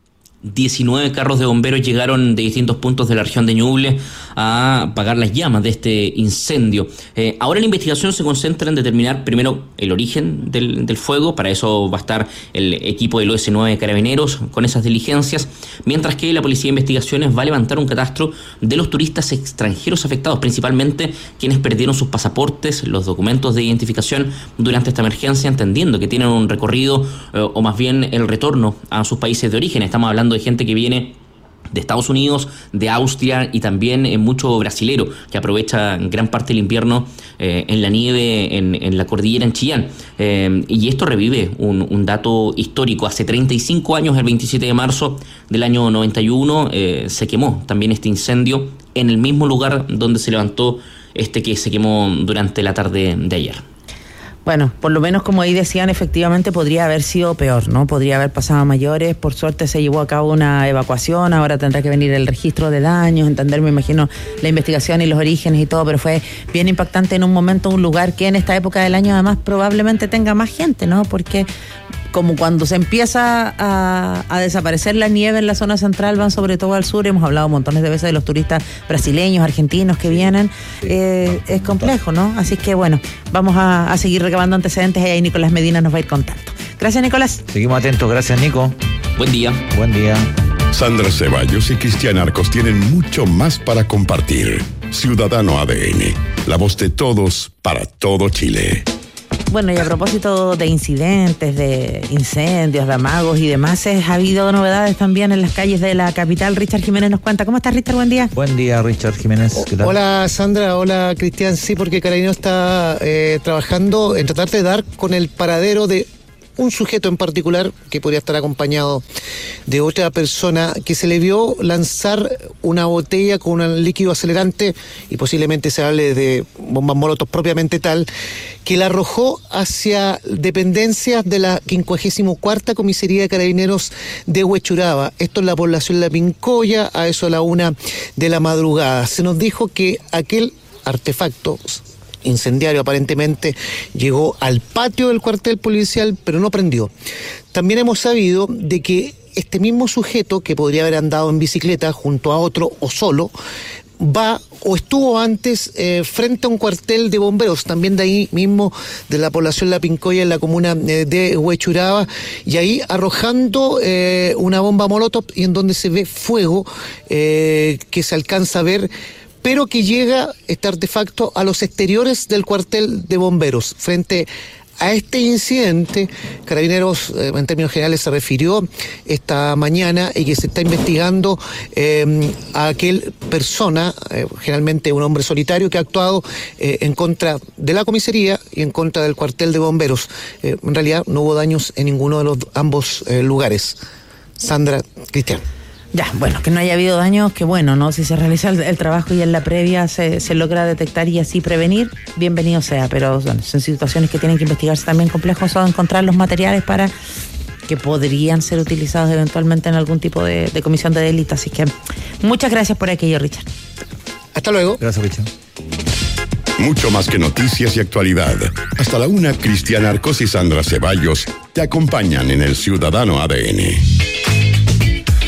[SPEAKER 13] 19 carros de bomberos llegaron de distintos puntos de la región de Ñuble a apagar las llamas de este incendio. Ahora la investigación se concentra en determinar primero el origen del fuego. Para eso va a estar el equipo del OS9 Carabineros con esas diligencias, mientras que la Policía de Investigaciones va a levantar un catastro de los turistas extranjeros afectados, principalmente quienes perdieron sus pasaportes, los documentos de identificación durante esta emergencia, entendiendo que tienen un recorrido o más bien el retorno a sus países de origen. Estamos hablando de gente que viene de Estados Unidos, de Austria, y también mucho brasilero que aprovecha gran parte del invierno en la nieve en la cordillera en Chillán. Y esto revive un dato histórico. Hace 35 años, el 27 de marzo del año 91, se quemó también este incendio en el mismo lugar donde se levantó este que se quemó durante la tarde de ayer.
[SPEAKER 7] Bueno, por lo menos, como ahí decían, efectivamente podría haber sido peor, ¿no? Podría haber pasado a mayores. Por suerte se llevó a cabo una evacuación, ahora tendrá que venir el registro de daños, entender, me imagino, la investigación y los orígenes y todo, pero fue bien impactante en un momento, un lugar que en esta época del año además probablemente tenga más gente, ¿no? Porque como cuando se empieza a desaparecer la nieve en la zona central, van sobre todo al sur. Hemos hablado montones de veces de los turistas brasileños, argentinos que vienen. Es complejo, ¿no? Así que bueno, vamos a seguir recabando antecedentes, y ahí Nicolás Medina nos va a ir contando. Gracias, Nicolás.
[SPEAKER 8] Seguimos atentos. Gracias, Nico.
[SPEAKER 13] Buen día.
[SPEAKER 8] Buen día.
[SPEAKER 6] Sandra Ceballos y Cristian Arcos tienen mucho más para compartir. Ciudadano ADN, la voz de todos para todo Chile.
[SPEAKER 7] Bueno, y a propósito de incidentes, de incendios, de amagos y demás, ha habido novedades también en las calles de la capital. Richard Jiménez nos cuenta. ¿Cómo estás, Richard? Buen día.
[SPEAKER 8] Buen día, Richard Jiménez. ¿Qué tal?
[SPEAKER 15] Hola, Sandra. Hola, Cristian. Sí, porque Carabineros está trabajando en tratar de dar con el paradero de un sujeto en particular que podría estar acompañado de otra persona que se le vio lanzar una botella con un líquido acelerante, y posiblemente se hable de bombas molotov propiamente tal, que la arrojó hacia dependencias de la 54ª Comisaría de Carabineros de Huechuraba. Esto es la población La Pincoya, a eso a la 1 de la madrugada. Se nos dijo que aquel artefacto incendiario aparentemente llegó al patio del cuartel policial, pero no prendió. También hemos sabido de que este mismo sujeto, que podría haber andado en bicicleta junto a otro o solo, va o estuvo antes frente a un cuartel de bomberos, también de ahí mismo, de la población La Pincoya, en la comuna de Huechuraba, y ahí arrojando una bomba molotov, y en donde se ve fuego que se alcanza a ver, pero que llega este artefacto a los exteriores del cuartel de bomberos. Frente a este incidente, Carabineros, en términos generales, se refirió esta mañana y que se está investigando a aquel persona, generalmente un hombre solitario, que ha actuado en contra de la comisaría y en contra del cuartel de bomberos. En realidad no hubo daños en ninguno de los ambos lugares. Sandra, Cristian.
[SPEAKER 7] Ya, bueno, que no haya habido daños, que bueno, ¿no? Si se realiza el trabajo y en la previa se logra detectar y así prevenir, bienvenido sea, pero bueno, son situaciones que tienen que investigarse también complejos, o encontrar los materiales para que podrían ser utilizados eventualmente en algún tipo de comisión de delito. Así que muchas gracias por aquello, Richard.
[SPEAKER 15] Hasta luego.
[SPEAKER 8] Gracias, Richard.
[SPEAKER 6] Mucho más que noticias y actualidad. Hasta la 1, Cristian Arcos y Sandra Ceballos te acompañan en el Ciudadano ADN.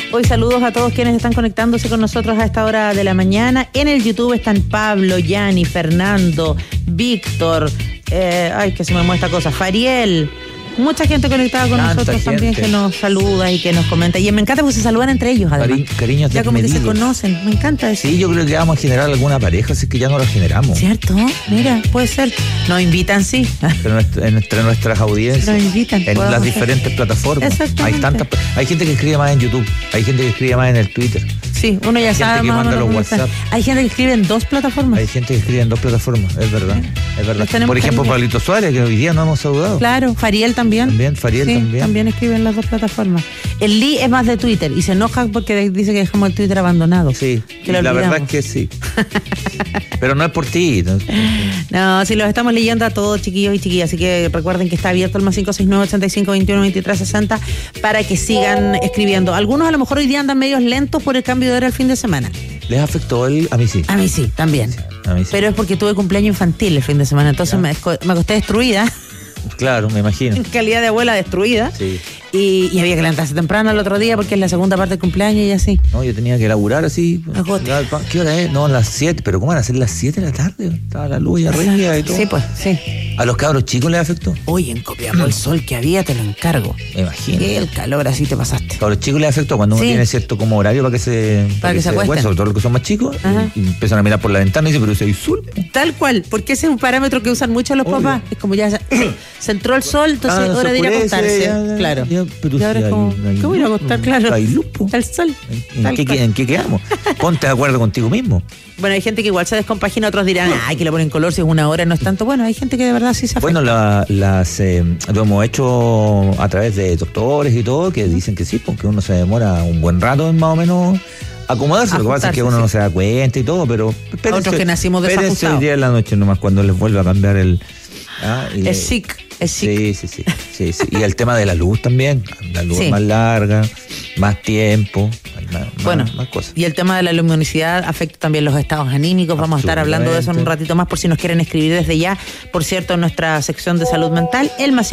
[SPEAKER 7] Hoy saludos a todos quienes están conectándose con nosotros a esta hora de la mañana. En el YouTube están Pablo, Yani, Fernando, Víctor, que se me muestra cosa, Fariel. Mucha gente conectada con nosotros también que nos saluda y que nos comenta. Y me encanta porque se saludan entre ellos, además.
[SPEAKER 8] Cariños
[SPEAKER 7] ya como que se conocen. Me encanta eso.
[SPEAKER 8] Sí, yo creo que vamos a generar alguna pareja, así que ya no la generamos.
[SPEAKER 7] ¿Cierto? Mira, puede ser. Nos invitan, sí.
[SPEAKER 8] Pero entre nuestras audiencias.
[SPEAKER 7] Nos invitan.
[SPEAKER 8] En las diferentes plataformas. Hay gente que escribe más en YouTube. Hay gente que escribe más en el Twitter.
[SPEAKER 7] Sí, uno ya sabe.
[SPEAKER 8] Hay gente que manda los WhatsApp.
[SPEAKER 7] Hay gente que escribe en 2 plataformas.
[SPEAKER 8] Hay gente que escribe en 2 plataformas, es verdad. Es verdad. Por ejemplo, Pablito Suárez, que hoy día no hemos saludado.
[SPEAKER 7] Claro, Fariel también.
[SPEAKER 8] Fariel también.
[SPEAKER 7] También escribe en las 2 plataformas. El Lee es más de Twitter y se enoja porque dice que dejamos el Twitter abandonado.
[SPEAKER 8] Sí, la verdad es que sí. Pero no es por ti.
[SPEAKER 7] No, si los estamos leyendo a todos, chiquillos y chiquillas, así que recuerden que está abierto el más 569-85-21-23-60 para que sigan escribiendo. Algunos a lo mejor hoy día andan medios lentos por el cambio de hora el fin de semana.
[SPEAKER 8] ¿Les afectó a mí sí?
[SPEAKER 7] A mí sí, también.
[SPEAKER 8] A mí sí.
[SPEAKER 7] Pero es porque tuve cumpleaños infantil el fin de semana, entonces me acosté destruida.
[SPEAKER 8] Claro, me imagino.
[SPEAKER 7] En calidad de abuela destruida.
[SPEAKER 8] Sí.
[SPEAKER 7] Y había que levantarse temprano el otro día porque es la segunda parte del cumpleaños y así.
[SPEAKER 8] No, yo tenía que laburar así. ¿Qué hora es? No, las 7. ¿Pero cómo van a ser las 7 de la tarde? Estaba la luz ya arriba y todo.
[SPEAKER 7] Sí, pues, sí.
[SPEAKER 8] ¿A los cabros chicos les afectó?
[SPEAKER 7] Oye, en Copiapó el sol que había, te lo encargo.
[SPEAKER 8] Me imagino.
[SPEAKER 7] El calor, así te pasaste.
[SPEAKER 8] A los chicos les afectó cuando uno tiene cierto como horario para que se acuesten. Sobre todo los que son más chicos. Y empiezan a mirar por la ventana y dicen, pero si hay sol.
[SPEAKER 7] Tal cual, porque ese es un parámetro que usan mucho los papás. Es como ya se entró el sol, entonces hora de ir a acostarse. Claro.
[SPEAKER 8] Pero
[SPEAKER 7] y ahora es como, ¿cómo ir a acostar? Claro.
[SPEAKER 8] Hay luz, po.
[SPEAKER 7] El sol.
[SPEAKER 8] ¿En qué quedamos? Ponte de acuerdo contigo mismo.
[SPEAKER 7] Bueno, hay gente que igual se descompagina, otros dirán, que le ponen color si es una hora, no es tanto. Bueno, hay gente que de verdad sí se afecta.
[SPEAKER 8] Bueno, lo hemos hecho a través de doctores y todo, que dicen que sí, porque uno se demora un buen rato en más o menos acomodarse. Lo que pasa es que uno no se da cuenta y todo, pero
[SPEAKER 7] otros que nacimos desajustados.
[SPEAKER 8] El día de la noche nomás cuando les vuelve a cambiar el
[SPEAKER 7] SIC.
[SPEAKER 8] Sí. Y el tema de la luz también. La luz más larga, más tiempo, más cosas.
[SPEAKER 7] Y el tema de la luminosidad afecta también los estados anímicos. Vamos a estar hablando de eso en un ratito más por si nos quieren escribir desde ya. Por cierto, en nuestra sección de salud mental, el más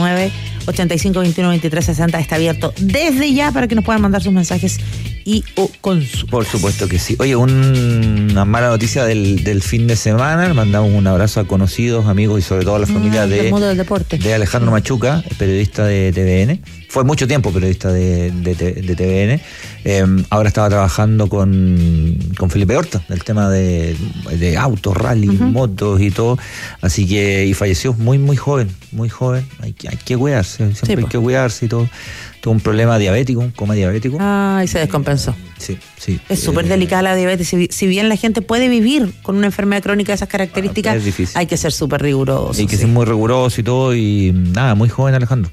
[SPEAKER 7] 569-85-21-23-60 está abierto desde ya para que nos puedan mandar sus mensajes y o consultas.
[SPEAKER 8] Por supuesto que sí. Oye, una mala noticia del fin de semana. Le mandamos un abrazo a conocidos, amigos y sobre todo a la familia
[SPEAKER 7] del mundo del deporte.
[SPEAKER 8] De Alejandro Machuca, periodista de TVN. Fue mucho tiempo periodista de TVN. Ahora estaba trabajando con Felipe Horta, el tema de autos, rally, motos y todo. Así que, y falleció muy joven. Hay que cuidarse, siempre hay que cuidarse y todo. Tuvo un problema diabético, un coma diabético.
[SPEAKER 7] Y se descompensó.
[SPEAKER 8] Sí.
[SPEAKER 7] Es súper delicada la diabetes. Si bien la gente puede vivir con una enfermedad crónica de esas características,
[SPEAKER 8] es difícil.
[SPEAKER 7] Hay que ser súper riguroso.
[SPEAKER 8] Hay que ser muy riguroso y todo. Y nada, muy joven Alejandro.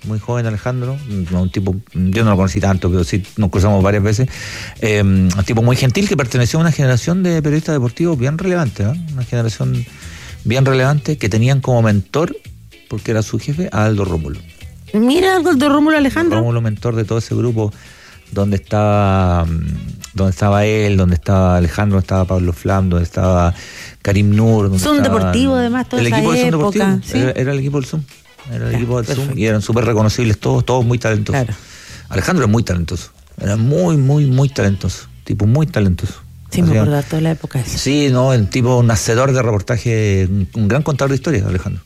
[SPEAKER 8] Un tipo, yo no lo conocí tanto, pero sí nos cruzamos varias veces. Un tipo muy gentil que perteneció a una generación de periodistas deportivos bien relevante, una generación bien relevante que tenían como mentor, porque era su jefe, a Aldo Rómulo.
[SPEAKER 7] Mira, algo de Rómulo Alejandro.
[SPEAKER 8] Rómulo, mentor de todo ese grupo donde estaba él, donde estaba Alejandro, donde estaba Pablo Flam, donde estaba Karim Nur.
[SPEAKER 7] Zoom Deportivo, además, toda esa época. El equipo del Zoom Deportivo,
[SPEAKER 8] era el equipo del Zoom. El equipo del Zoom y eran súper reconocibles todos muy talentosos. Claro. Alejandro era muy talentoso. Era muy talentoso. Tipo muy talentoso.
[SPEAKER 7] Sí, me acuerdo de toda la época esa.
[SPEAKER 8] Sí, no, el tipo, un hacedor de reportaje, un gran contador de historias, Alejandro.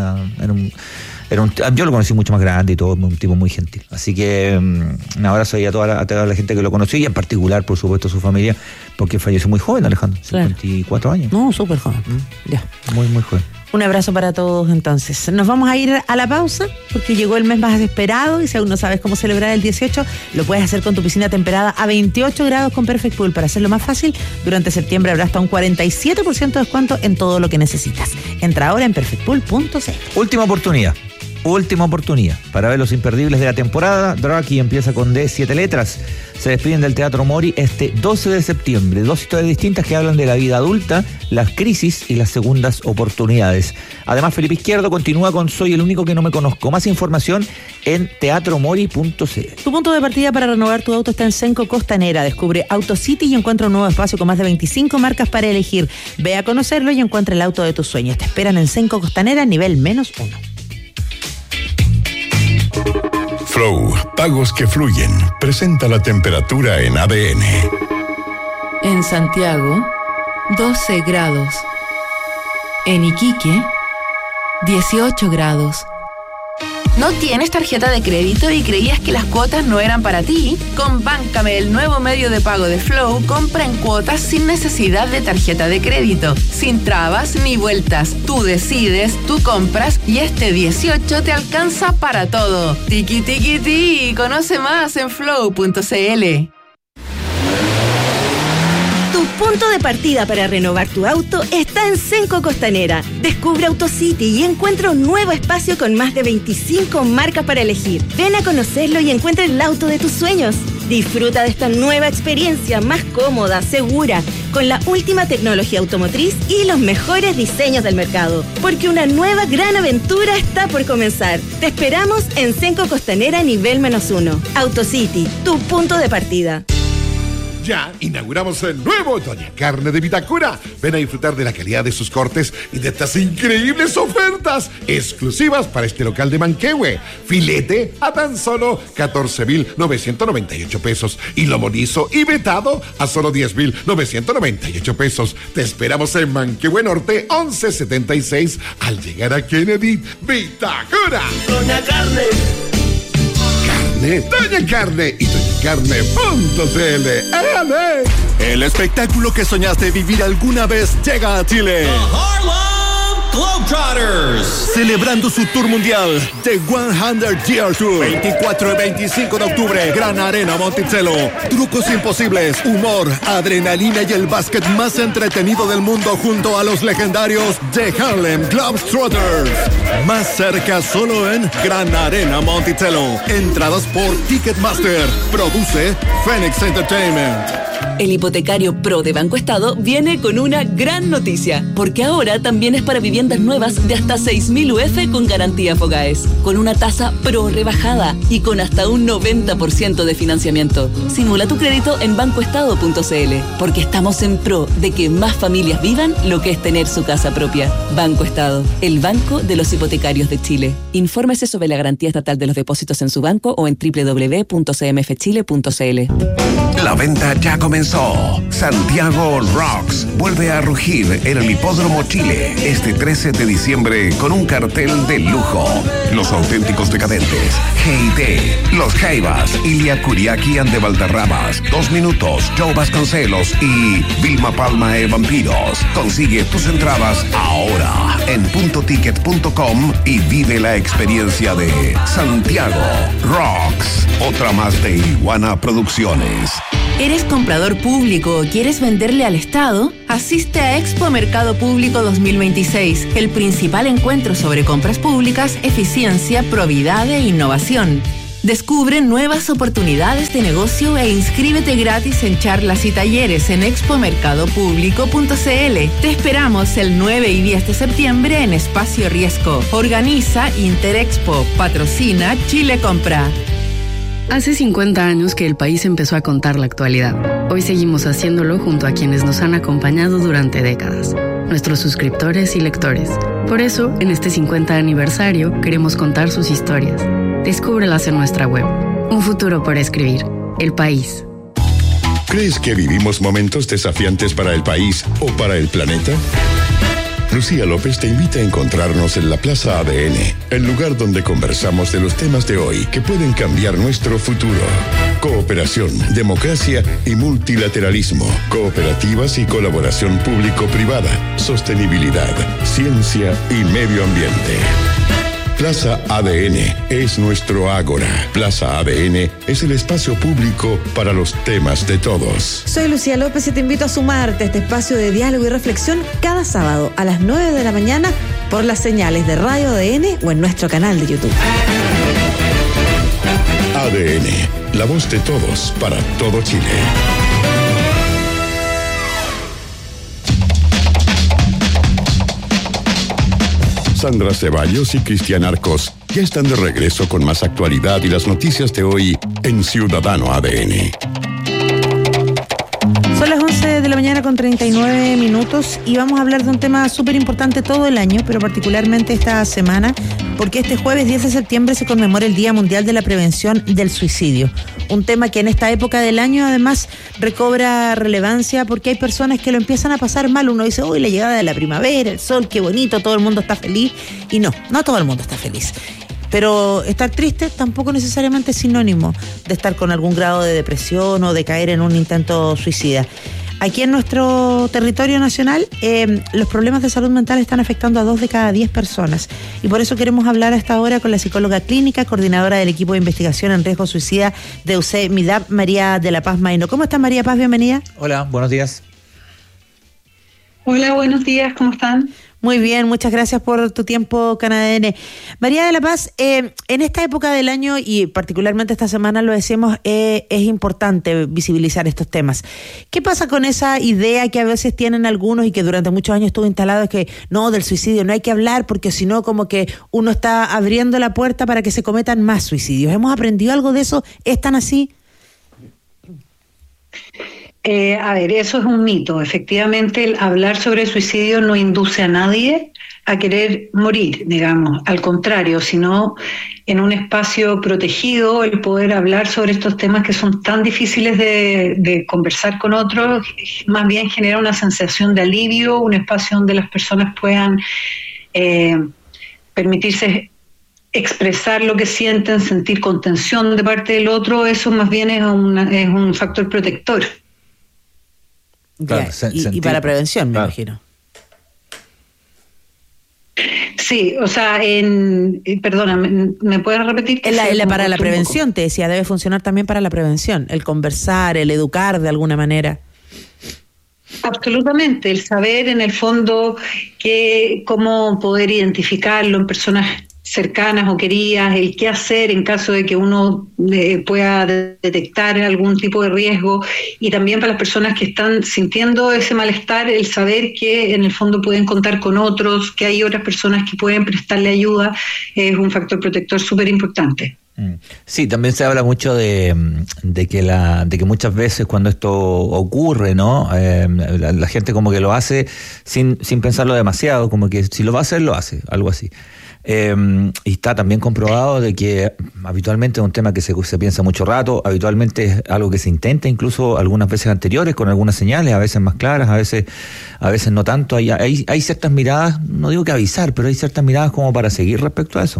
[SPEAKER 8] Yo lo conocí mucho más grande y todo, un tipo muy gentil. Así que un abrazo ahí a toda la gente que lo conoció y en particular, por supuesto, a su familia, porque falleció muy joven, Alejandro, 54 años.
[SPEAKER 7] No, súper joven. Ya.
[SPEAKER 8] Muy joven.
[SPEAKER 7] Un abrazo para todos entonces. Nos vamos a ir a la pausa porque llegó el mes más esperado y si aún no sabes cómo celebrar el 18, lo puedes hacer con tu piscina temperada a 28 grados con Perfect Pool. Para hacerlo más fácil, durante septiembre habrá hasta un 47% de descuento en todo lo que necesitas. Entra ahora en perfectpool.cl.
[SPEAKER 8] Última oportunidad para ver los imperdibles de la temporada. Draghi empieza con D, 7 letras. Se despiden del Teatro Mori este 12 de septiembre. 2 historias distintas que hablan de la vida adulta, las crisis y las segundas oportunidades. Además, Felipe Izquierdo continúa con Soy el único que no me conozco. Más información en teatromori.cl.
[SPEAKER 7] Tu punto de partida para renovar tu auto está en Senco Costanera. Descubre AutoCity y encuentra un nuevo espacio con más de 25 marcas para elegir. Ve a conocerlo y encuentra el auto de tus sueños. Te esperan en Senco Costanera, nivel -1.
[SPEAKER 6] Flow, pagos que fluyen. Presenta la temperatura en ADN.
[SPEAKER 16] En Santiago, 12 grados. En Iquique, 18 grados.
[SPEAKER 17] ¿No tienes tarjeta de crédito y creías que las cuotas no eran para ti? Con Báncame, el nuevo medio de pago de Flow, compra en cuotas sin necesidad de tarjeta de crédito, sin trabas ni vueltas. Tú decides, tú compras y este 18 te alcanza para todo. Tiki tiki ti, conoce más en flow.cl.
[SPEAKER 18] Tu punto de partida para renovar tu auto está en Cenco Costanera. Descubre AutoCity y encuentra un nuevo espacio con más de 25 marcas para elegir. Ven a conocerlo y encuentra el auto de tus sueños. Disfruta de esta nueva experiencia más cómoda, segura, con la última tecnología automotriz y los mejores diseños del mercado. Porque una nueva gran aventura está por comenzar. Te esperamos en Cenco Costanera nivel -1. AutoCity, tu punto de partida.
[SPEAKER 19] Ya inauguramos el nuevo Doña Carne de Vitacura. Ven a disfrutar de la calidad de sus cortes y de estas increíbles ofertas exclusivas para este local de Manquehue. Filete a tan solo 14.998 pesos y lomo liso y vetado a solo 10.998 pesos. Te esperamos en Manquehue Norte 1176 al llegar a Kennedy. Vitacura.
[SPEAKER 20] Doña Carne.
[SPEAKER 19] Doña Carne y doñacarne.cl.
[SPEAKER 1] El espectáculo que soñaste vivir alguna vez llega a Chile.
[SPEAKER 20] Globetrotters.
[SPEAKER 1] Celebrando su tour mundial, The 100 Year Tour. 24 y 25 de octubre, Gran Arena Monticello. Trucos imposibles, humor, adrenalina y el básquet más entretenido del mundo junto a los legendarios The Harlem Globetrotters. Más cerca solo en Gran Arena Monticello. Entradas por Ticketmaster. Produce Phoenix Entertainment.
[SPEAKER 21] El hipotecario Pro de Banco Estado viene con una gran noticia, porque ahora también es para viviendas nuevas de hasta 6.000 UF con garantía Fogaes, con una tasa Pro rebajada y con hasta un 90% de financiamiento. Simula tu crédito en bancoestado.cl, porque estamos en pro de que más familias vivan lo que es tener su casa propia. Banco Estado, el banco de los hipotecarios de Chile. Infórmese sobre la garantía estatal de los depósitos en su banco o en www.cmfchile.cl.
[SPEAKER 22] La venta ya comenzó. Santiago Rocks vuelve a rugir en el Hipódromo Chile este 13 de diciembre con un cartel de lujo. Los auténticos decadentes, G&T, Los Jaivas, Ilia Kuriaki and de Valderramas, 2 Minutos, Joe Vasconcelos y Vilma Palma e Vampiros. Consigue tus entradas ahora en puntoticket.com y vive la experiencia de Santiago Rocks. Otra más de Iguana Producciones.
[SPEAKER 17] ¿Eres comprador público o quieres venderle al Estado? Asiste a Expo Mercado Público 2026, el principal encuentro sobre compras públicas, eficiencia, probidad e innovación. Descubre nuevas oportunidades de negocio e inscríbete gratis en charlas y talleres en expomercadopublico.cl. Te esperamos el 9 y 10 de septiembre en Espacio Riesgo. Organiza Interexpo. Patrocina Chile Compra.
[SPEAKER 5] Hace 50 años que el país empezó a contar la actualidad. Hoy seguimos haciéndolo junto a quienes nos han acompañado durante décadas, nuestros suscriptores y lectores. Por eso, en este 50 aniversario, queremos contar sus historias. Descúbrelas en nuestra web. Un futuro por escribir. El País.
[SPEAKER 6] ¿Crees que vivimos momentos desafiantes para el país o para el planeta? Lucía López te invita a encontrarnos en la Plaza ADN, el lugar donde conversamos de los temas de hoy que pueden cambiar nuestro futuro. Cooperación, democracia y multilateralismo, cooperativas y colaboración público-privada, sostenibilidad, ciencia y medio ambiente. Plaza ADN es nuestro ágora. Plaza ADN es el espacio público para los temas de todos.
[SPEAKER 11] Soy Lucía López y te invito a sumarte a este espacio de diálogo y reflexión cada sábado a las 9 de la mañana por las señales de Radio ADN o en nuestro canal de YouTube.
[SPEAKER 6] ADN, la voz de todos para todo Chile. Sandra Ceballos y Cristian Arcos ya están de regreso con más actualidad y las noticias de hoy en Ciudadano ADN.
[SPEAKER 7] Son las 11 de la mañana con 39 minutos y vamos a hablar de un tema súper importante todo el año, pero particularmente esta semana, porque este jueves 10 de septiembre se conmemora el Día Mundial de la Prevención del Suicidio. Un tema que en esta época del año además recobra relevancia porque hay personas que lo empiezan a pasar mal. Uno dice, uy, la llegada de la primavera, el sol, qué bonito, todo el mundo está feliz. Y no todo el mundo está feliz. Pero estar triste tampoco necesariamente es sinónimo de estar con algún grado de depresión o de caer en un intento suicida. Aquí en nuestro territorio nacional, los problemas de salud mental están afectando a 2 de cada 10 personas. Y por eso queremos hablar a esta hora con la psicóloga clínica, coordinadora del equipo de investigación en riesgo suicida de UC-MIDAP, María de la Paz Maino. ¿Cómo está, María Paz? Bienvenida.
[SPEAKER 8] Hola, buenos días.
[SPEAKER 3] Hola, buenos días, ¿cómo están?
[SPEAKER 7] Muy bien, muchas gracias por tu tiempo, CanADN. María de la Paz, en esta época del año y particularmente esta semana, lo decimos, es importante visibilizar estos temas. ¿Qué pasa con esa idea que a veces tienen algunos y que durante muchos años estuvo instalado, es que no, del suicidio no hay que hablar porque si no como que uno está abriendo la puerta para que se cometan más suicidios? ¿Hemos aprendido algo de eso? ¿Es tan así?
[SPEAKER 3] A ver, eso es un mito. Efectivamente, el hablar sobre el suicidio no induce a nadie a querer morir, digamos. Al contrario, sino en un espacio protegido, el poder hablar sobre estos temas que son tan difíciles de conversar con otros, más bien genera una sensación de alivio, un espacio donde las personas puedan permitirse expresar lo que sienten, sentir contención de parte del otro. Eso más bien es un factor protector.
[SPEAKER 7] Claro, y para prevención, me imagino.
[SPEAKER 3] Sí, o sea, perdona, ¿me puedes repetir?
[SPEAKER 7] Para la prevención, te decía, debe funcionar también para la prevención, el conversar, el educar de alguna manera.
[SPEAKER 3] Absolutamente, el saber en el fondo cómo poder identificarlo en personas cercanas o queridas, el qué hacer en caso de que uno pueda detectar algún tipo de riesgo, y también para las personas que están sintiendo ese malestar, el saber que en el fondo pueden contar con otros, que hay otras personas que pueden prestarle ayuda, es un factor protector súper importante.
[SPEAKER 8] Sí, también se habla mucho de que muchas veces cuando esto ocurre, ¿no? La gente como que lo hace sin pensarlo demasiado, como que si lo va a hacer, lo hace, algo así. Y está también comprobado de que habitualmente es un tema que se piensa mucho rato, habitualmente es algo que se intenta incluso algunas veces anteriores con algunas señales, a veces más claras, a veces no tanto. Hay ciertas miradas, no digo que avisar, pero hay ciertas miradas como para seguir respecto a eso.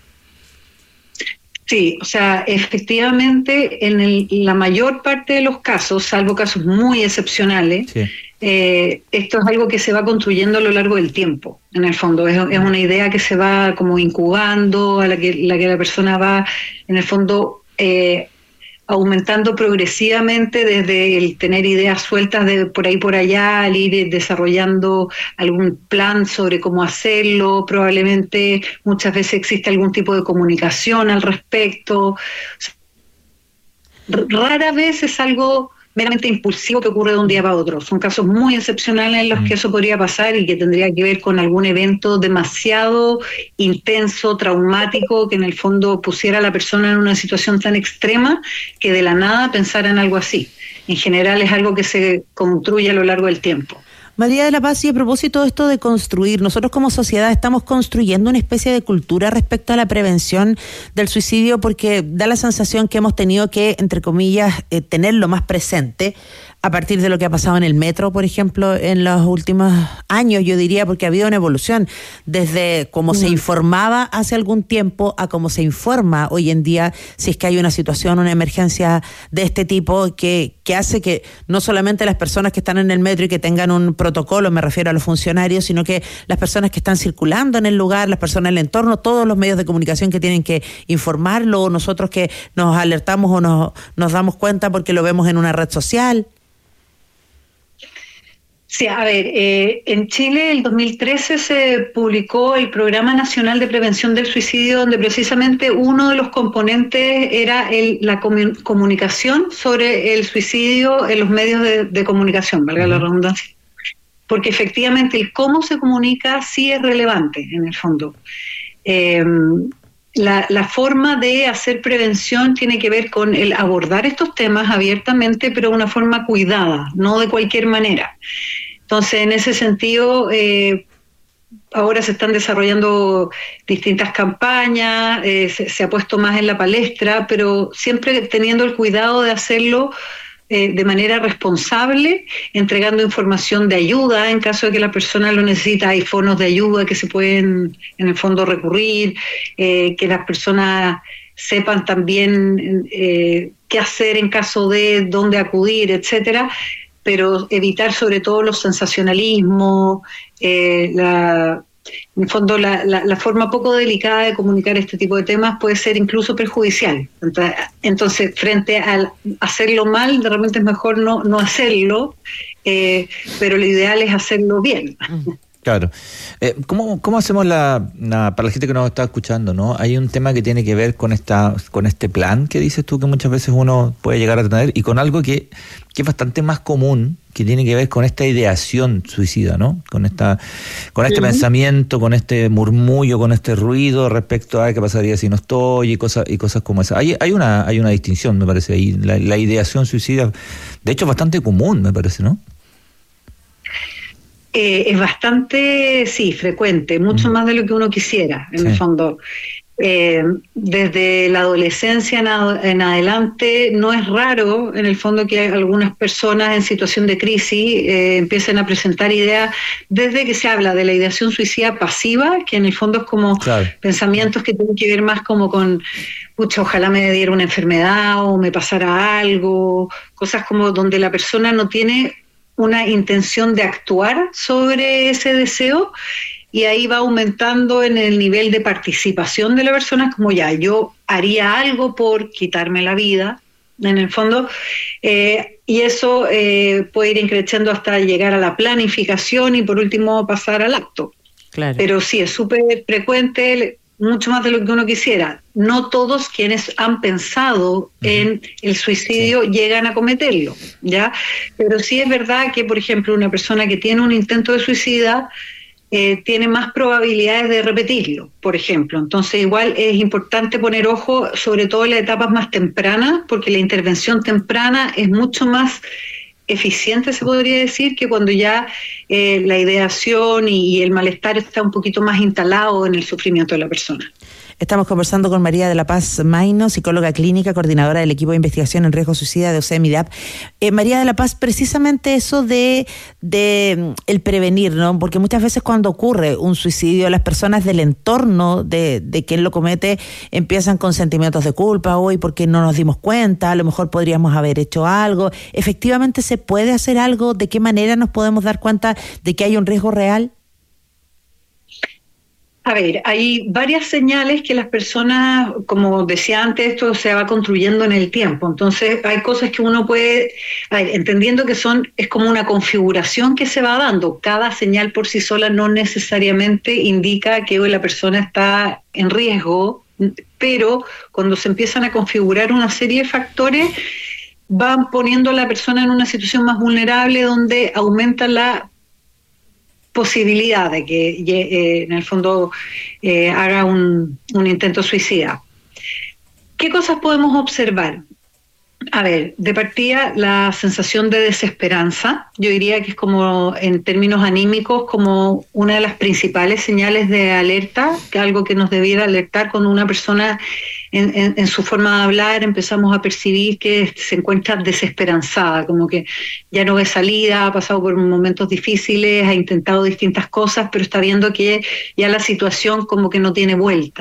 [SPEAKER 3] Sí, o sea, efectivamente en la mayor parte de los casos, salvo casos muy excepcionales, sí, esto es algo que se va construyendo a lo largo del tiempo, en el fondo. Es una idea que se va como incubando, a la que la persona va, en el fondo, aumentando progresivamente desde el tener ideas sueltas de por ahí por allá, al ir desarrollando algún plan sobre cómo hacerlo. Probablemente muchas veces existe algún tipo de comunicación al respecto. Rara vez es algo meramente impulsivo que ocurre de un día para otro. Son casos muy excepcionales en los que eso podría pasar y que tendría que ver con algún evento demasiado intenso, traumático, que en el fondo pusiera a la persona en una situación tan extrema que de la nada pensara en algo así. En general es algo que se construye a lo largo del tiempo.
[SPEAKER 7] María de la Paz, y a propósito de esto de construir, nosotros como sociedad estamos construyendo una especie de cultura respecto a la prevención del suicidio, porque da la sensación que hemos tenido que, entre comillas, tenerlo más presente a partir de lo que ha pasado en el metro, por ejemplo, en los últimos años, yo diría, porque ha habido una evolución desde cómo se informaba hace algún tiempo a cómo se informa hoy en día si es que hay una situación, una emergencia de este tipo que hace que no solamente las personas que están en el metro y que tengan un protocolo, me refiero a los funcionarios, sino que las personas que están circulando en el lugar, las personas en el entorno, todos los medios de comunicación que tienen que informarlo, o nosotros que nos alertamos o nos damos cuenta porque lo vemos en una red social.
[SPEAKER 3] Sí, a ver, en Chile el 2013 se publicó el Programa Nacional de Prevención del Suicidio, donde precisamente uno de los componentes era la comunicación sobre el suicidio en los medios de comunicación, valga la redundancia. Porque efectivamente el cómo se comunica sí es relevante en el fondo. la forma de hacer prevención tiene que ver con el abordar estos temas abiertamente, pero de una forma cuidada, no de cualquier manera. Entonces, en ese sentido, ahora se están desarrollando distintas campañas, se ha puesto más en la palestra, pero siempre teniendo el cuidado de hacerlo de manera responsable, entregando información de ayuda en caso de que la persona lo necesita. Hay fondos de ayuda que se pueden en el fondo recurrir, que las personas sepan también qué hacer en caso de dónde acudir, etcétera, pero evitar sobre todo los sensacionalismos, en el fondo la forma poco delicada de comunicar este tipo de temas puede ser incluso perjudicial. Entonces, frente a hacerlo mal, de repente es mejor no hacerlo, pero lo ideal es hacerlo bien.
[SPEAKER 8] Claro. ¿Cómo hacemos para la gente que nos está escuchando, ¿no? Hay un tema que tiene que ver con este plan que dices tú que muchas veces uno puede llegar a tener, y con algo que es bastante más común, que tiene que ver con esta ideación suicida, ¿no? Con este pensamiento, con este murmullo, con este ruido respecto a qué pasaría si no estoy, y cosas como esas. Hay una distinción, me parece, ahí. La ideación suicida, de hecho, es bastante común, me parece, ¿no?
[SPEAKER 3] Es bastante, sí, frecuente, mucho más de lo que uno quisiera, en el fondo. Desde la adolescencia en adelante, no es raro, en el fondo, que algunas personas en situación de crisis empiecen a presentar ideas, desde que se habla de la ideación suicida pasiva, que en el fondo es como pensamientos que tienen que ver más como con, pucha, ojalá me diera una enfermedad o me pasara algo, cosas como donde la persona no tiene una intención de actuar sobre ese deseo, y ahí va aumentando en el nivel de participación de la persona, como ya, yo haría algo por quitarme la vida, en el fondo, y eso puede ir increciendo hasta llegar a la planificación y por último pasar al acto. Claro. Pero sí, es súper frecuente, mucho más de lo que uno quisiera. No todos quienes han pensado en el suicidio llegan a cometerlo, ¿ya? Pero sí es verdad que, por ejemplo, una persona que tiene un intento de suicida tiene más probabilidades de repetirlo, por ejemplo. Entonces, igual es importante poner ojo, sobre todo en las etapas más tempranas, porque la intervención temprana es mucho más eficiente, se podría decir, que cuando ya la ideación y el malestar está un poquito más instalado en el sufrimiento de la persona.
[SPEAKER 7] Estamos conversando con María de la Paz Mayno, psicóloga clínica, coordinadora del equipo de investigación en riesgo suicida de OCE-MIDAP. María de la Paz, precisamente eso de el prevenir, ¿no? Porque muchas veces cuando ocurre un suicidio, las personas del entorno de quien lo comete empiezan con sentimientos de culpa, hoy porque no nos dimos cuenta, a lo mejor podríamos haber hecho algo. ¿Efectivamente se puede hacer algo? ¿De qué manera nos podemos dar cuenta de que hay un riesgo real?
[SPEAKER 3] A ver, hay varias señales que las personas, como decía antes, esto se va construyendo en el tiempo. Entonces, hay cosas que uno puede, entendiendo que es como una configuración que se va dando. Cada señal por sí sola no necesariamente indica que la persona está en riesgo, pero cuando se empiezan a configurar una serie de factores, van poniendo a la persona en una situación más vulnerable, donde aumenta la posibilidad de que en el fondo haga un intento suicida. ¿Qué cosas podemos observar? A ver, de partida, la sensación de desesperanza, yo diría que es como, en términos anímicos, como una de las principales señales de alerta, que algo que nos debiera alertar cuando una persona en su forma de hablar empezamos a percibir que se encuentra desesperanzada, como que ya no ve salida, ha pasado por momentos difíciles, ha intentado distintas cosas, pero está viendo que ya la situación como que no tiene vuelta.